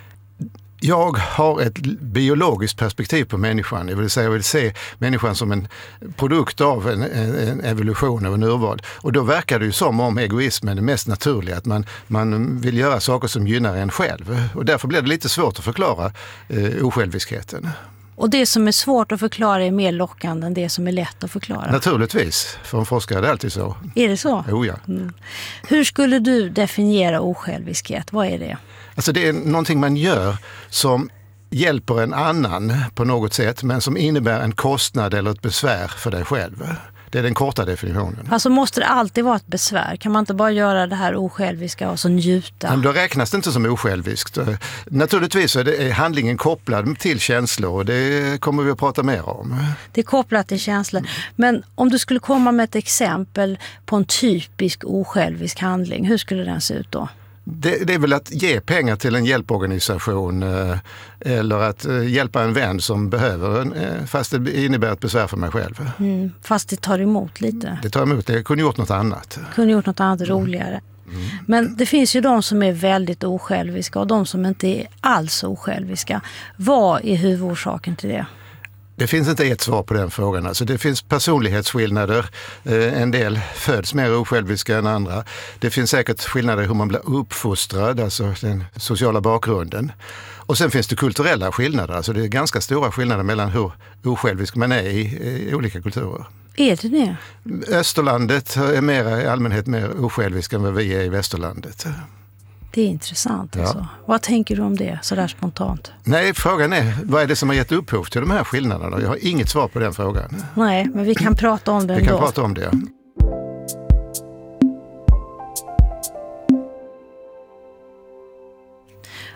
Jag har ett biologiskt perspektiv på människan. Jag vill säga, jag vill se människan som en produkt av en, en evolution av en urval. Och då verkar det ju som om egoismen är mest naturliga. Att man, man vill göra saker som gynnar en själv. Och därför blir det lite svårt att förklara eh, osjälviskheten. Och det som är svårt att förklara är mer lockande än det som är lätt att förklara? Naturligtvis. För en forskare är det alltid så. Är det så? Jo, ja. Mm. Hur skulle du definiera osjälviskhet? Vad är det? Alltså det är någonting man gör som hjälper en annan på något sätt men som innebär en kostnad eller ett besvär för dig själv. Det är den korta definitionen. Alltså måste det alltid vara ett besvär? Kan man inte bara göra det här osjälviska och så njuta? Men då räknas det inte som osjälviskt. Naturligtvis är, det, är handlingen kopplad till känslor och det kommer vi att prata mer om. Det är kopplat till känslor. Men om du skulle komma med ett exempel på en typisk osjälvisk handling, hur skulle den se ut då? Det, det är väl att ge pengar till en hjälporganisation eh, eller att eh, hjälpa en vän som behöver, eh, fast det innebär ett besvär för mig själv. Mm, fast det tar emot lite. Det tar emot, det kunde gjort något annat. Kunde gjort något annat roligare. Mm. Men det finns ju de som är väldigt osjälviska och de som inte är alls osjälviska. Vad är huvudorsaken till det? Det finns inte ett svar på den frågan. Alltså det finns personlighetsskillnader. En del föds mer osjälviska än andra. Det finns säkert skillnader i hur man blir uppfostrad, alltså den sociala bakgrunden. Och sen finns det kulturella skillnader. Alltså det är ganska stora skillnader mellan hur osjälvisk man är i, i olika kulturer. Är det det? Österlandet är mer, i allmänhet mer osjälvisk än vad vi är i västerlandet. Det är intressant alltså. Ja. Vad tänker du om det så där spontant? Nej, frågan är, vad är det som har gett upphov till de här skillnaderna? Jag har inget svar på den frågan. Nej, men vi kan prata om det Vi ändå. kan prata om det, ja.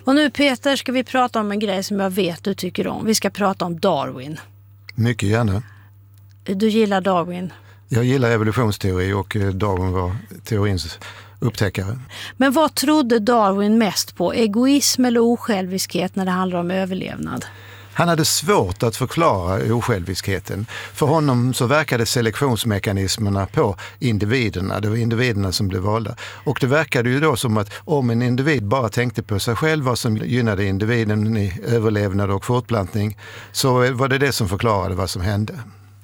Och nu Peter ska vi prata om en grej som jag vet du tycker om. Vi ska prata om Darwin. Mycket gärna. Du gillar Darwin? Jag gillar evolutionsteori och Darwin var teorins upptäckare. Men vad trodde Darwin mest på? Egoism eller osjälviskhet när det handlar om överlevnad? Han hade svårt att förklara osjälviskheten. För honom så verkade selektionsmekanismerna på individerna. Det var individerna som blev valda. Och det verkade ju då som att om en individ bara tänkte på sig själv, vad som gynnade individen i överlevnad och fortplantning, så var det det som förklarade vad som hände.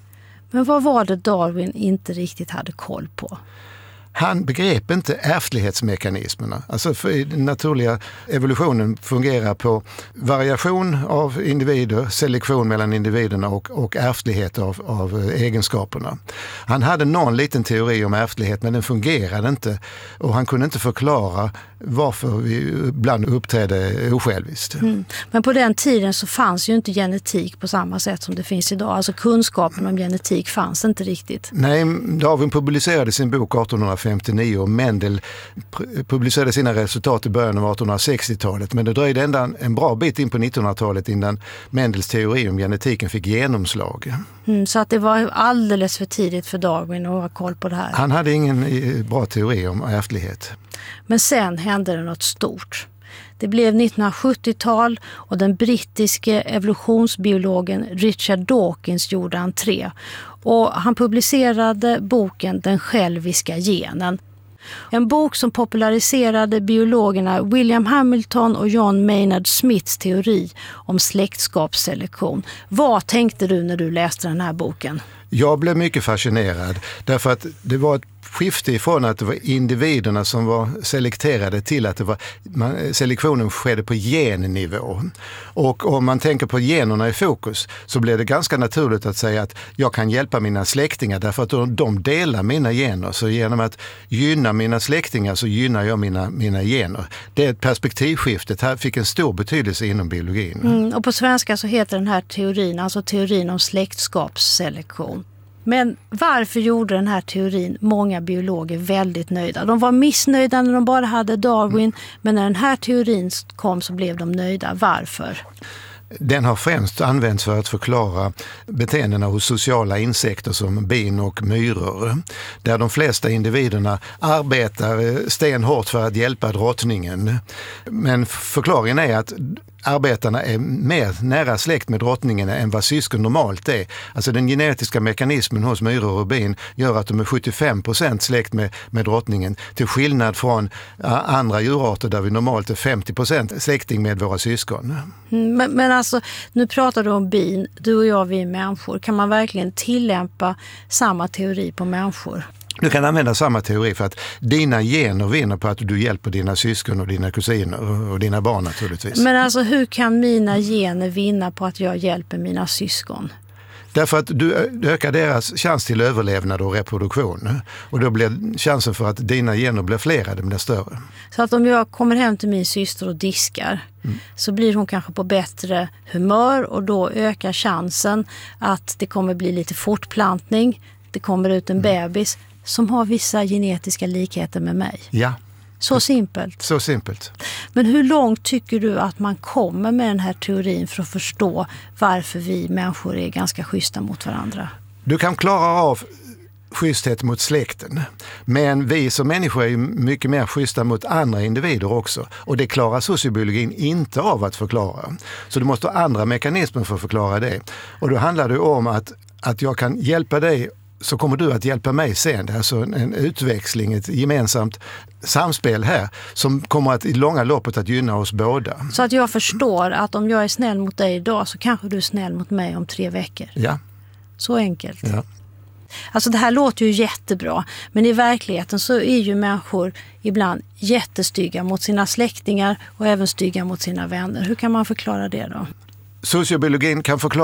Men vad var det Darwin inte riktigt hade koll på? Han begrep inte ärftlighetsmekanismerna. Alltså för den naturliga evolutionen fungerar på variation av individer, selektion mellan individerna och, och ärftlighet av, av egenskaperna. Han hade någon liten teori om ärftlighet, men den fungerade inte. Och han kunde inte förklara varför vi ibland uppträdde osjälviskt. Mm. Men på den tiden så fanns ju inte genetik på samma sätt som det finns idag. Alltså kunskapen om genetik fanns inte riktigt. Nej, Darwin publicerade sin bok artonhundrafemtionio och Mendel publicerade sina resultat i början av artonhundrasextiotalet. Men det dröjde ända en bra bit in på nittonhundratalet innan Mendels teori om genetiken fick genomslag. Mm, så att det var alldeles för tidigt för Darwin att ha koll på det här. Han hade ingen bra teori om ärftlighet. Men sen hände det något stort. Det blev nittonhundrasjuttiotal och den brittiske evolutionsbiologen Richard Dawkins gjorde entré. Och han publicerade boken Den själviska genen. En bok som populariserade biologerna William Hamilton och John Maynard Smiths teori om släktskapsselektion. Vad tänkte du när du läste den här boken? Jag blev mycket fascinerad därför att det var ett skifte ifrån att det var individerna som var selekterade till att det var, man, selektionen skedde på gennivå. Och om man tänker på generna i fokus så blir det ganska naturligt att säga att jag kan hjälpa mina släktingar därför att de delar mina gener. Så genom att gynna mina släktingar så gynnar jag mina, mina gener. Det är ett perspektivskifte. Det här fick en stor betydelse inom biologin. Mm, och på svenska så heter den här teorin, alltså teorin om släktskapsselektion. Men varför gjorde den här teorin många biologer väldigt nöjda? De var missnöjda när de bara hade Darwin, mm. men när den här teorin kom så blev de nöjda. Varför? Den har främst använts för att förklara beteendena hos sociala insekter som bin och myror. Där de flesta individerna arbetar stenhårt för att hjälpa drottningen. Men förklaringen är att arbetarna är mer nära släkt med drottningen än vad syskon normalt är. Alltså den genetiska mekanismen hos myror och bin gör att de är sjuttiofem procent släkt med, med drottningen. Till skillnad från andra djurarter där vi normalt är femtio procent släkting med våra syskon. Men, men alltså, nu pratar du om bin. Du och jag, vi är människor. Kan man verkligen tillämpa samma teori på människor? Du kan använda samma teori för att dina gener vinner på att du hjälper dina syskon och dina kusiner och dina barn naturligtvis. Men alltså hur kan mina gener vinna på att jag hjälper mina syskon? Därför att du ökar deras chans till överlevnad och reproduktion. Och då blir chansen för att dina gener blir flera, det blir större. Så att om jag kommer hem till min syster och diskar mm. så blir hon kanske på bättre humör och då ökar chansen att det kommer bli lite fortplantning. Det kommer ut en mm. bebis som har vissa genetiska likheter med mig. Ja. Så simpelt. Så simpelt. Men hur långt tycker du att man kommer med den här teorin för att förstå varför vi människor är ganska schyssta mot varandra? Du kan klara av schyssthet mot släkten. Men vi som människor är mycket mer schyssta mot andra individer också. Och det klarar sociobiologin inte av att förklara. Så du måste ha andra mekanismer för att förklara det. Och då handlar det om att, att jag kan hjälpa dig så kommer du att hjälpa mig sen. Det är alltså en utväxling, ett gemensamt samspel här som kommer att i långa loppet att gynna oss båda. Så att jag förstår att om jag är snäll mot dig idag så kanske du är snäll mot mig om tre veckor. Ja. Så enkelt. Ja. Alltså det här låter ju jättebra, men i verkligheten så är ju människor ibland jättestygga mot sina släktingar och även stygga mot sina vänner. Hur kan man förklara det då? Sociobiologin kan förklara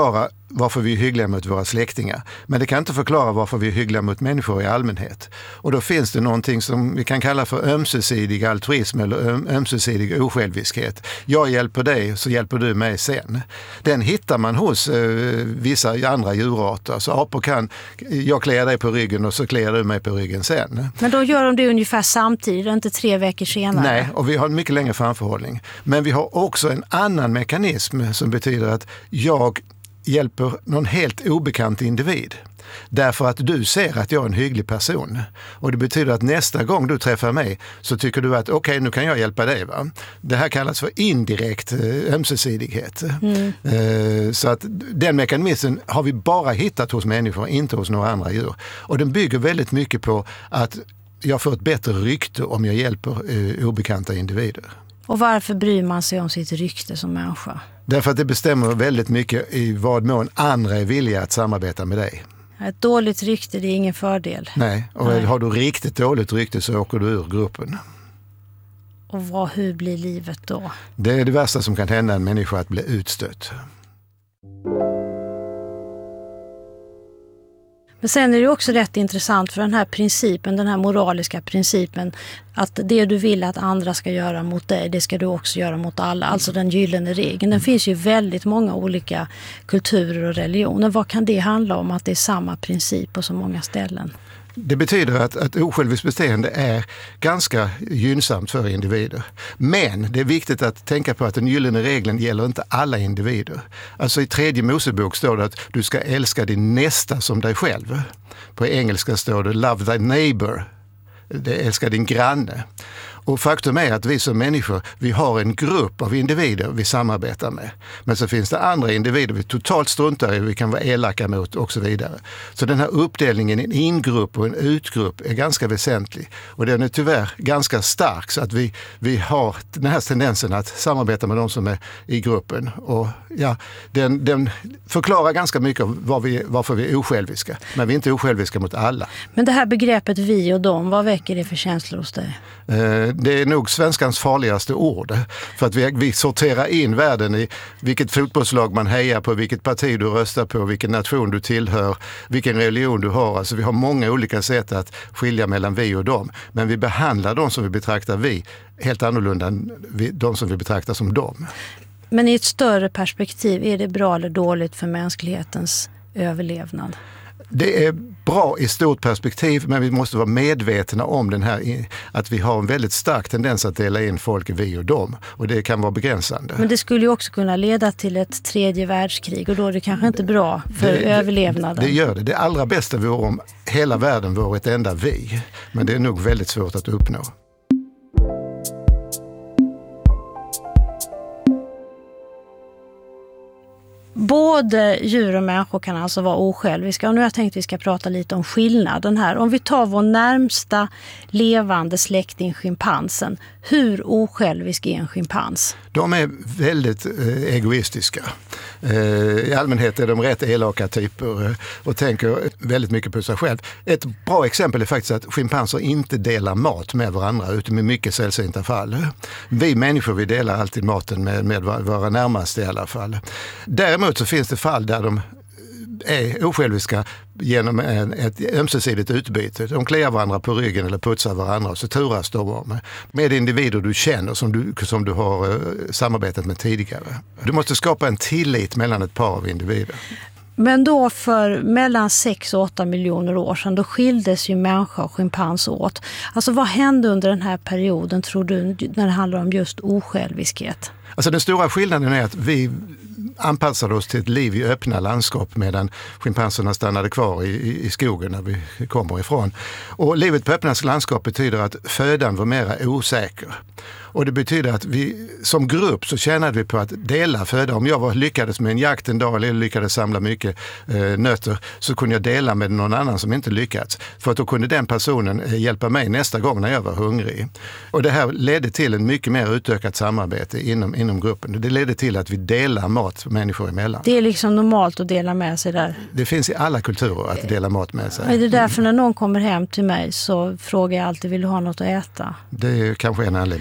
varför vi är hyggliga mot våra släktingar. Men det kan inte förklara varför vi är hyggliga mot människor i allmänhet. Och då finns det någonting som vi kan kalla för ömsesidig altruism eller ömsesidig osjälviskhet. Jag hjälper dig så hjälper du mig sen. Den hittar man hos eh, vissa andra djurarter. Så apor kan, jag klär dig på ryggen och så klär du mig på ryggen sen. Men då gör de det ungefär samtidigt, inte tre veckor senare? Nej, och vi har en mycket längre framförhållning. Men vi har också en annan mekanism som betyder att jag hjälper någon helt obekant individ. Därför att du ser att jag är en hygglig person. Och det betyder att nästa gång du träffar mig så tycker du att okej, okay, nu kan jag hjälpa dig. Va? Det här kallas för indirekt eh, ömsesidighet. Mm. Eh, så att den mekanismen har vi bara hittat hos människor, inte hos några andra djur. Och den bygger väldigt mycket på att jag får ett bättre rykte om jag hjälper eh, obekanta individer. Och varför bryr man sig om sitt rykte som människa? Därför att det bestämmer väldigt mycket i vad mån andra är villiga att samarbeta med dig. Ett dåligt rykte, det är ingen fördel. Nej, och Nej. Har du riktigt dåligt rykte så åker du ur gruppen. Och vad, hur blir livet då? Det är det värsta som kan hända en människa, att bli utstött. Men sen är det också rätt intressant för den här principen, den här moraliska principen, att det du vill att andra ska göra mot dig, det ska du också göra mot alla. Alltså den gyllene regeln. Den finns ju väldigt många olika kulturer och religioner. Vad kan det handla om, att det är samma princip på så många ställen? Det betyder att, att osjälviskt beteende är ganska gynnsamt för individer. Men det är viktigt att tänka på att den gyllene regeln gäller inte alla individer. Alltså i tredje Mosebok står det att du ska älska din nästa som dig själv. På engelska står det love thy neighbor. Det älskar din granne. Och faktum är att vi som människor, vi har en grupp av individer vi samarbetar med. Men så finns det andra individer vi totalt struntar i, vi kan vara elaka mot och så vidare. Så den här uppdelningen i en ingrupp och en utgrupp är ganska väsentlig. Och den är tyvärr ganska stark, så att vi, vi har den här tendensen att samarbeta med de som är i gruppen. Och ja, den, den förklarar ganska mycket om var vi, varför vi är osjälviska. Men vi är inte osjälviska mot alla. Men det här begreppet vi och dem, vad väcker det för känslor hos dig? Det är nog svenskans farligaste ord. För att vi, vi sorterar in världen i vilket fotbollslag man hejar på, vilket parti du röstar på, vilken nation du tillhör, vilken religion du har. Alltså vi har många olika sätt att skilja mellan vi och dem. Men vi behandlar de som vi betraktar vi helt annorlunda än de som vi betraktar som dem. Men i ett större perspektiv, är det bra eller dåligt för mänsklighetens överlevnad? Det är bra i stort perspektiv, men vi måste vara medvetna om den här, att vi har en väldigt stark tendens att dela in folk i vi och dem. Och det kan vara begränsande. Men det skulle ju också kunna leda till ett tredje världskrig, och då är det kanske inte bra för det, överlevnaden. Det, det gör det. Det allra bästa vore om hela världen vore ett enda vi. Men det är nog väldigt svårt att uppnå. Både djur och människor kan alltså vara osjälviska. Och nu har jag tänkt att vi ska prata lite om skillnaden här. Om vi tar vår närmsta levande släkting, schimpansen. Hur osjälvisk är en schimpans? De är väldigt eh, egoistiska. Eh, I allmänhet är de rätt elaka typer eh, och tänker väldigt mycket på sig själv. Ett bra exempel är faktiskt att schimpanser inte delar mat med varandra, utan med mycket sällsynta fall. Vi människor, vi delar alltid maten med, med våra närmaste i alla fall. Däremot så finns det fall där de är osjälviska genom en, ett ömsesidigt utbyte. De kliar varandra på ryggen eller putsar varandra, och så turas de om med individer du känner som du, som du har uh, samarbetat med tidigare. Du måste skapa en tillit mellan ett par av individer. Men då för mellan sex och åtta miljoner år sedan, då skildes ju människa och schimpans åt. Alltså vad hände under den här perioden, tror du, när det handlar om just osjälviskhet? Alltså den stora skillnaden är att vi anpassade oss till ett liv i öppna landskap, medan schimpanserna stannade kvar i, i skogen när vi kommer ifrån. Och livet på öppna landskap betyder att födan var mera osäker. Och det betyder att vi som grupp så tjänade vi på att dela föda. Om jag var, lyckades med en jakt en dag eller lyckades samla mycket eh, nötter, så kunde jag dela med någon annan som inte lyckats. För att då kunde den personen eh, hjälpa mig nästa gång när jag var hungrig. Och det här ledde till en mycket mer utökat samarbete inom, inom gruppen. Det ledde till att vi delar mat människor emellan. Det är liksom normalt att dela med sig där. Det finns i alla kulturer att dela mat med sig. Är det därför när någon kommer hem till mig så frågar jag alltid, vill du ha något att äta? Det är kanske en anledning till det. Om min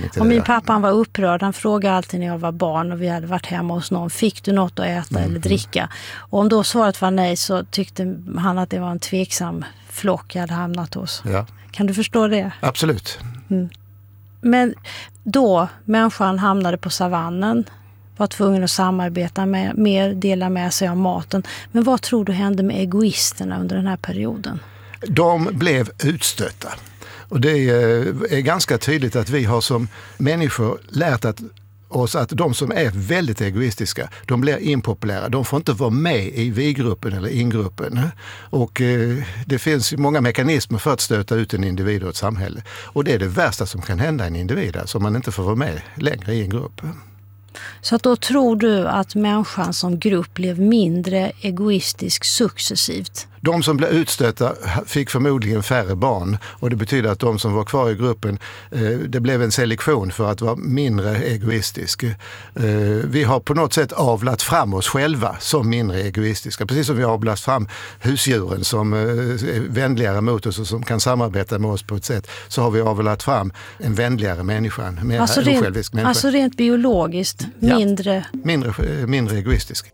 Min pappa han var upprörd. Han frågade alltid när jag var barn och vi hade varit hemma hos någon. Fick du något att äta mm. eller dricka? Och om då svaret var nej så tyckte han att det var en tveksam flock jag hade hamnat hos. Ja. Kan du förstå det? Absolut. Mm. Men då människan hamnade på savannen, var tvungen att samarbeta med, mer, dela med sig av maten. Men vad tror du hände med egoisterna under den här perioden? De blev utstötta. Och det är, är ganska tydligt att vi har som människor lärt att oss att de som är väldigt egoistiska, de blir impopulära. De får inte vara med i vi-gruppen eller ingruppen. Och eh, det finns många mekanismer för att stöta ut en individ och ett samhälle. Och det är det värsta som kan hända en individ, alltså om man inte får vara med längre i en grupp. Så att då tror du att människan som grupp blev mindre egoistisk successivt? De som blev utstötta fick förmodligen färre barn och det betyder att de som var kvar i gruppen, det blev en selektion för att vara mindre egoistisk. Vi har på något sätt avlat fram oss själva som mindre egoistiska. Precis som vi har avlat fram husdjuren som är vänligare mot oss och som kan samarbeta med oss på ett sätt, så har vi avlat fram en vänligare människa, en mer alltså osjälvisk människa. Alltså rent biologiskt, mindre... Ja, mindre, mindre egoistisk.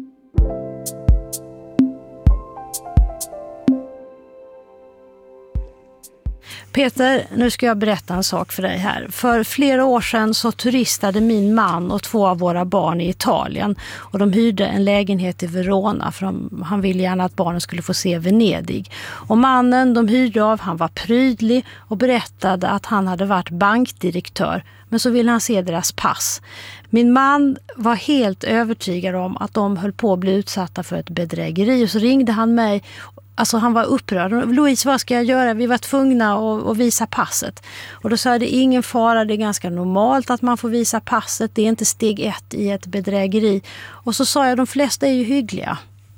Peter, nu ska jag berätta en sak för dig här. För flera år sedan så turistade min man och två av våra barn i Italien. Och de hyrde en lägenhet i Verona för de, han ville gärna att barnen skulle få se Venedig. Och mannen de hyrde av, han var prydlig och berättade att han hade varit bankdirektör. Men så ville han se deras pass. Min man var helt övertygad om att de höll på att bli utsatta för ett bedrägeri. Och så ringde han mig. Alltså han var upprörd. Louise, vad ska jag göra? Vi var tvungna att, att visa passet. Och då sa jag, det är ingen fara, det är ganska normalt att man får visa passet. Det är inte steg ett i ett bedrägeri. Och så sa jag, de flesta är ju hyggliga.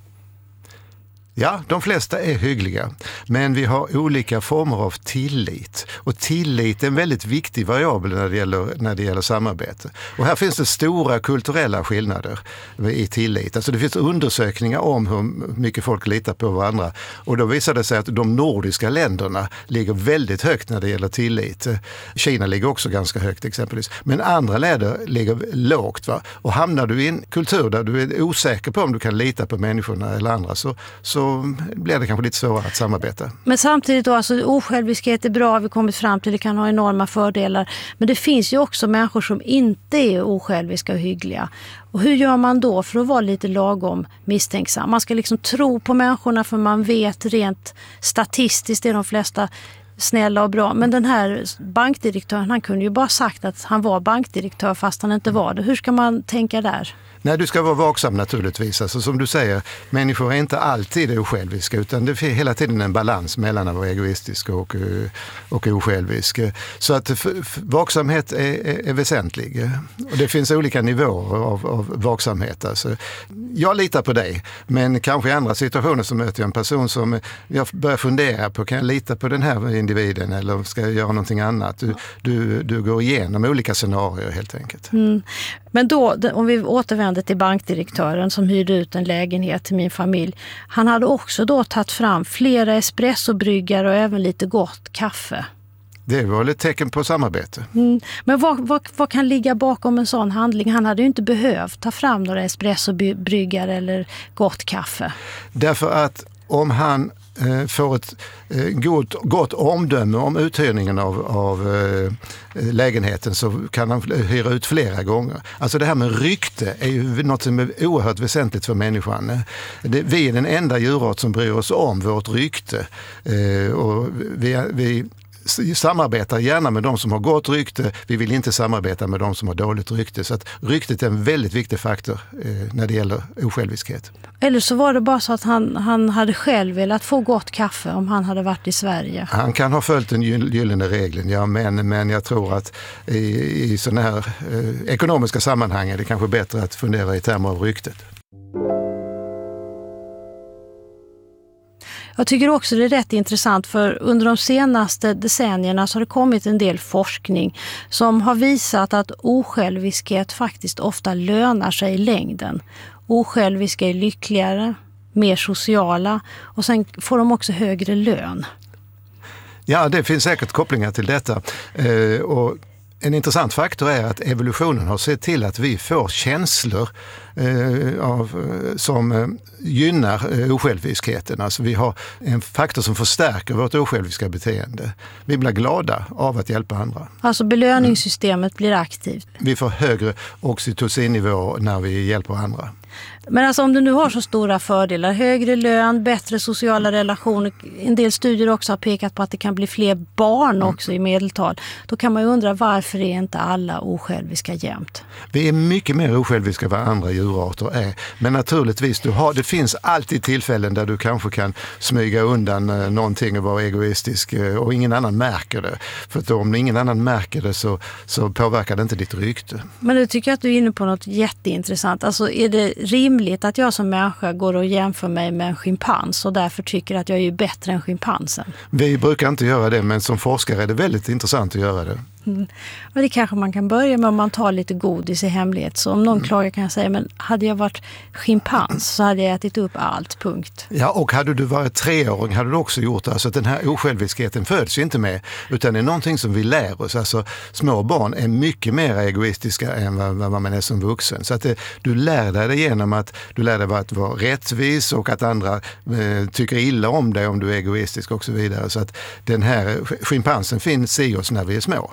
Ja, de flesta är hyggliga, men vi har olika former av tillit. Och tillit är en väldigt viktig variabel när det gäller, när det gäller samarbete. Och här finns det stora kulturella skillnader i tillit. Alltså det finns undersökningar om hur mycket folk litar på varandra. Och då visar det sig att de nordiska länderna ligger väldigt högt när det gäller tillit. Kina ligger också ganska högt exempelvis. Men andra länder ligger lågt. Va? Och hamnar du i en kultur där du är osäker på om du kan lita på människorna eller andra så, så så blir det kanske lite svårare att samarbeta. Men samtidigt då, alltså osjälviskhet är bra, vi kommit fram till, det kan ha enorma fördelar. Men det finns ju också människor som inte är osjälviska och hyggliga. Och hur gör man då för att vara lite lagom misstänksam? Man ska liksom tro på människorna för man vet rent statistiskt är de flesta snälla och bra. Men den här bankdirektören, han kunde ju bara sagt att han var bankdirektör fast han inte var det. Hur ska man tänka där? Nej, du ska vara vaksam naturligtvis. Alltså, som du säger, människor är inte alltid osjälviska utan det är hela tiden en balans mellan att vara egoistisk och, och osjälvisk. Så att f- f- vaksamhet är, är, är väsentlig. Och det finns olika nivåer av, av vaksamhet. Alltså, jag litar på dig, men kanske i andra situationer så möter jag en person som jag börjar fundera på, kan jag lita på den här individen eller ska jag göra någonting annat? Du, du, du går igenom olika scenarier helt enkelt. Mm. Men då, om vi återvänder till bankdirektören som hyrde ut en lägenhet till min familj. Han hade också då tagit fram flera espressobryggare och även lite gott kaffe. Det var ett tecken på samarbete. Mm. Men vad, vad, vad kan ligga bakom en sån handling? Han hade ju inte behövt ta fram några espressobryggare eller gott kaffe. Därför att om han eh, får ett eh, gott, gott omdöme om uthyrningen av, av eh, lägenheten så kan han hyra ut flera gånger. Alltså det här med rykte är ju något som är oerhört väsentligt för människan. Det, vi är den enda djurart som bryr oss om vårt rykte. Eh, och vi, vi samarbetar gärna med de som har gott rykte. Vi vill inte samarbeta med de som har dåligt rykte. Så att ryktet är en väldigt viktig faktor eh, när det gäller osjälviskhet. Eller så var det bara så att han, han hade själv velat få gott kaffe om han hade varit i Sverige. Han kan ha följt den gyllene regeln, ja, men, men jag tror att i, i sådana här eh, ekonomiska sammanhang är det kanske bättre att fundera i termer av ryktet. Jag tycker också det är rätt intressant för under de senaste decennierna så har det kommit en del forskning som har visat att osjälviskhet faktiskt ofta lönar sig i längden. Osjälviska är lyckligare, mer sociala och sen får de också högre lön. Ja, det finns säkert kopplingar till detta. Eh, och En intressant faktor är att evolutionen har sett till att vi får känslor eh, av, som eh, gynnar eh, osjälviskheten. Alltså vi har en faktor som förstärker vårt osjälviska beteende. Vi blir glada av att hjälpa andra. Alltså belöningssystemet mm. blir aktivt. Vi får högre oxytocinnivåer när vi hjälper andra. Men alltså om du nu har så stora fördelar, högre lön, bättre sociala relationer, en del studier också har pekat på att det kan bli fler barn också mm. i medeltal, då kan man ju undra varför är inte alla osjälviska jämt? Vi är mycket mer osjälviska än vad andra djurarter är. Men naturligtvis, du har, det finns alltid tillfällen där du kanske kan smyga undan eh, någonting och vara egoistisk eh, och ingen annan märker det. För att om ingen annan märker det så, så påverkar det inte ditt rykte. Men du tycker att du är inne på något jätteintressant. Alltså är det rimligt att jag som människa går och jämför mig med en schimpans och därför tycker att jag är bättre än schimpansen? Vi brukar inte göra det, men som forskare är det väldigt intressant att göra det. Mm. Men det kanske man kan börja med om man tar lite godis i hemlighet. Så om någon mm. klagar kan jag säga, men hade jag varit schimpans så hade jag ätit upp allt, punkt. Ja, och hade du varit treåring hade du också gjort det. Alltså den här osjälviskheten föds ju inte med, utan det är någonting som vi lär oss. Alltså små barn är mycket mer egoistiska än vad, vad man är som vuxen. Så att det, du lär dig det genom att du lär dig att vara rättvis och att andra eh, tycker illa om dig om du är egoistisk och så vidare. Så att den här schimpansen finns i oss när vi är små.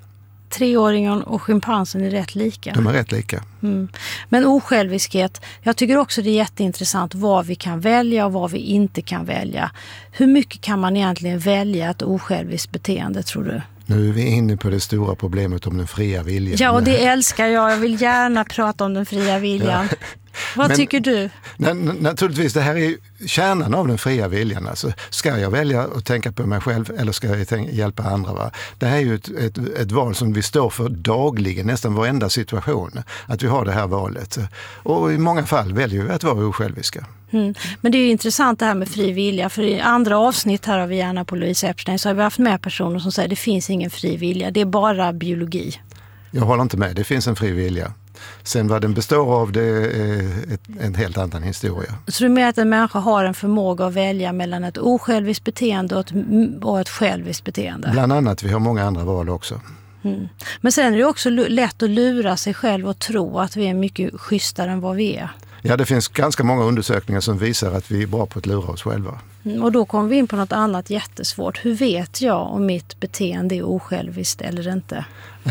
Treåringen och schimpansen är rätt lika. De är rätt lika. Mm. Men osjälviskhet, jag tycker också det är jätteintressant vad vi kan välja och vad vi inte kan välja. Hur mycket kan man egentligen välja ett osjälviskt beteende, tror du? Nu är vi inne på det stora problemet om den fria viljan. Ja, och det älskar jag. Jag vill gärna prata om den fria viljan. Ja. Vad Men, tycker du? Na- naturligtvis, det här är kärnan av den fria viljan. Alltså, ska jag välja att tänka på mig själv eller ska jag tänka, hjälpa andra? Va? Det här är ju ett, ett, ett val som vi står för dagligen, nästan varenda situation. Att vi har det här valet. Och i många fall väljer vi att vara osjälviska. Mm. Men det är ju intressant det här med fri vilja, för i andra avsnitt här av vi gärna på Louise Epstein så har vi haft med personer som säger att det finns ingen fri vilja, det är bara biologi. Jag håller inte med, det finns en fri vilja. Sen vad den består av, det är ett, en helt annan historia. Så du menar att en människa har en förmåga att välja mellan ett osjälviskt beteende och ett, och ett själviskt beteende? Bland annat, vi har många andra val också. Mm. Men sen är det också lätt att lura sig själv och tro att vi är mycket schysstare än vad vi är. Ja, det finns ganska många undersökningar som visar att vi är bra på att lura oss själva. Mm, och då kommer vi in på något annat jättesvårt. Hur vet jag om mitt beteende är osjälviskt eller inte?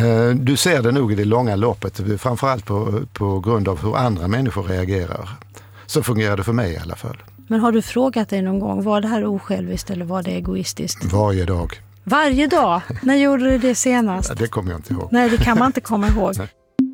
Du ser det nog i det långa loppet, framförallt på, på grund av hur andra människor reagerar. Så fungerar det för mig i alla fall. Men har du frågat dig någon gång, var det här osjälviskt eller var det egoistiskt? Varje dag. Varje dag? När gjorde du det senast? Ja, det kommer jag inte ihåg. Nej, det kan man inte komma ihåg. Nej.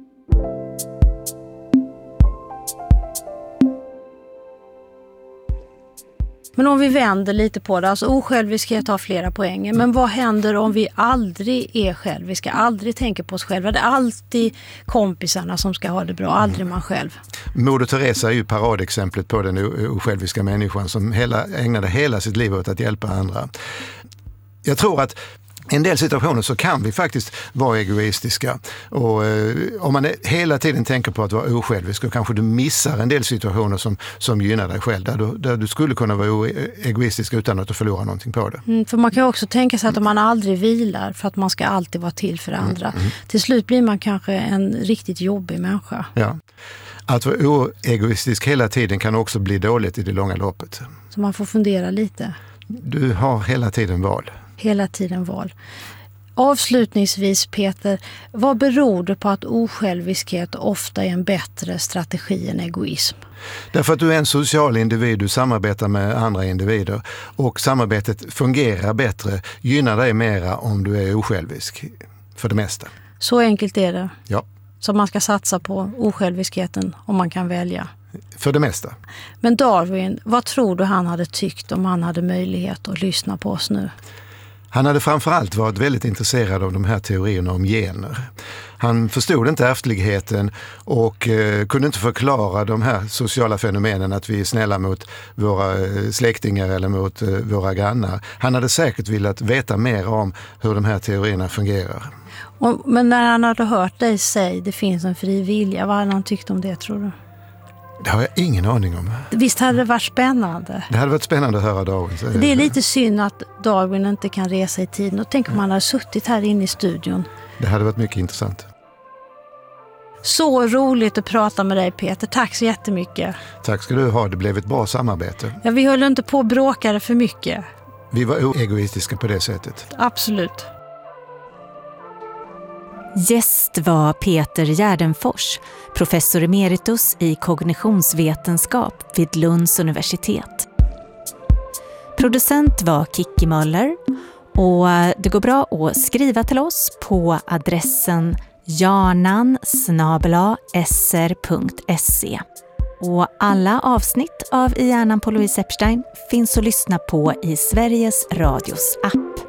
Men om vi vänder lite på det, alltså osjälviskhet har flera poänger. Men vad händer om vi aldrig är själviska, aldrig tänker på oss själva? Det är alltid kompisarna som ska ha det bra, aldrig man själv. Moder Teresa är ju paradexemplet på den osjälviska människan som hela, ägnade hela sitt liv åt att hjälpa andra. Jag tror att i en del situationer så kan vi faktiskt vara egoistiska och eh, om man hela tiden tänker på att vara osjälvisk så kanske du missar en del situationer som, som gynnar dig själv där du, där du skulle kunna vara egoistisk utan att du förlorar någonting på det. Mm, för man kan också tänka sig att om man aldrig vilar för att man ska alltid vara till för andra. Mm, mm. Till slut blir man kanske en riktigt jobbig människa. Ja. Att vara oegoistisk hela tiden kan också bli dåligt i det långa loppet. Så man får fundera lite. Du har hela tiden val. Hela tiden val. Avslutningsvis, Peter, vad beror det på att osjälviskhet ofta är en bättre strategi än egoism? Därför att du är en social individ, du samarbetar med andra individer och samarbetet fungerar bättre, gynnar dig mera om du är osjälvisk för det mesta. Så enkelt är det? Ja. Så man ska satsa på osjälviskheten om man kan välja? För det mesta. Men Darwin, vad tror du han hade tyckt om han hade möjlighet att lyssna på oss nu? Han hade framförallt varit väldigt intresserad av de här teorierna om gener. Han förstod inte ärftligheten och eh, kunde inte förklara de här sociala fenomenen att vi är snälla mot våra eh, släktingar eller mot eh, våra grannar. Han hade säkert velat veta mer om hur de här teorierna fungerar. Och, men när han hade hört dig säga det finns en fri vilja, vad hade han tyckt om det, tror du? Det har jag ingen aning om. Visst hade det varit spännande? Det hade varit spännande att höra Darwin. Det är lite synd att Darwin inte kan resa i tiden. Och tänk om han hade suttit här inne i studion Det hade varit mycket intressant. Så roligt att prata med dig, Peter. Tack så jättemycket. Tack ska du ha. Det blev ett bra samarbete. Ja, vi höll inte på att bråka för mycket. Vi var oegoistiska på det sättet. Absolut. Gäst var Peter Gärdenfors, professor emeritus i kognitionsvetenskap vid Lunds universitet. Producent var Kikki Möller och det går bra att skriva till oss på adressen jarnan snabel-a s r punkt se. Och alla avsnitt av I hjärnan på Louise Epstein finns att lyssna på i Sveriges Radios app.